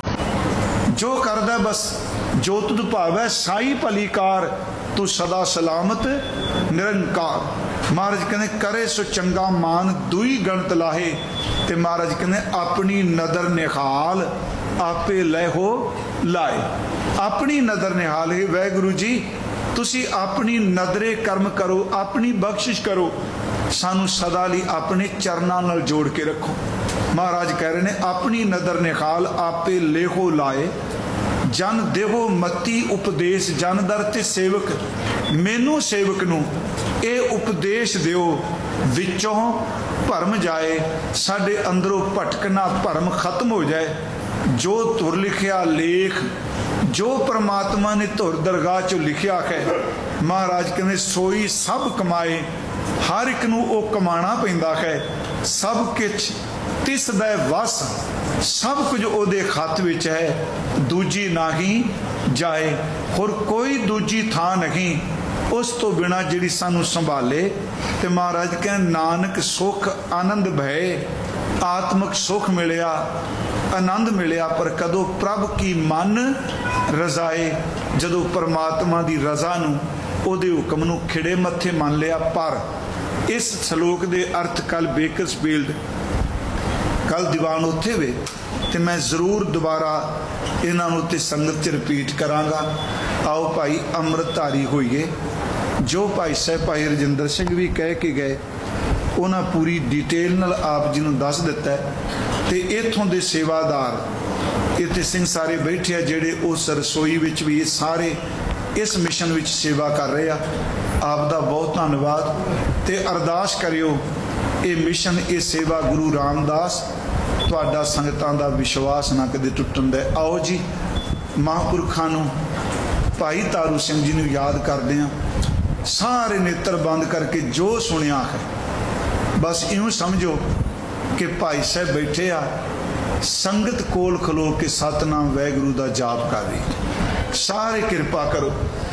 जो करदा बस जो तुद भावै साई भलीकार, तू सदा सलामत निरंकार। महाराज कहने करे सो चंगा मान दुई गणत लाहे। ते महाराज कहने अपनी नदर निहाल आपे लै हो लाए। अपनी नदर निहाल है वाहिगुरू जी, तुसी अपनी नदरे कर्म करो, अपनी बख्शिश करो, सानू सदा लई अपने चरनां नाल जोड़ के रखो। महाराज कह रहे ने अपनी नदर निहाल आपे लेहो लाए। जन देहो मती उपदेश जन दर ते सेवक, मैनू सेवक नू ये उपदेश दिओ विचों भरम जाए, साडे अंदरों भटकना भरम खत्म हो जाए। जो तुर लिखिया लेख, जो परमात्मा ने तुर दरगाह चो लिखिया है, महाराज कहने सोई सब कमाए। हर एक नू ओ कमाना पैंदा है, सब किछ तिस दै वस, सब कुछ ओदे खत विच है, दूजी नाही जाए। होर कोई दूजी थां नहीं उस तो बिना जिहड़ी सानू संभाले। ते महाराज कहने नानक सुख आनंद भय, आत्मक सुख मिलिया, आनंद मिलिया, पर कदों प्रभ की मन रजाए, जदों परमात्मा दी रजा नू ओदे हुक्म नू खिड़े मत्थे मान लिया। पर इस सलोक दे अर्थ कल बेकरसफील्ड, कल दीवान उत्थे वे, ते मैं जरूर दोबारा इन्हां नूं ते संगत च रिपीट करांगा। आओ भाई अमृतधारी होइए। जो भाई साहब भाई रजिंदर सिंह भी कह के गए, उन्हें पूरी डिटेल नाल आप जी नूं दस दिता है। ते इत्थों दे सेवादार इत्थे सिंह सारे बैठे आ, जिहड़े उस रसोई विच भी सारे इस मिशन विच सेवा कर रहे आ। आप दा बहुत धन्नवाद। ते अरदास करियो ये मिशन, ये सेवा गुरु रामदास तुहाडा संगतां दा विश्वास ना कदे टुटण दे। आओ जी महापुरखां नूं, भाई तारू सिंह जी नूं याद करदे आ। सारे नेत्र बंद करके जो सुनिया है बस इउं समझो कि भाई साहब बैठे आ, संगत कोल खलो के सतनाम वाहिगुरू दा जाप कर रही। सारे कृपा करो।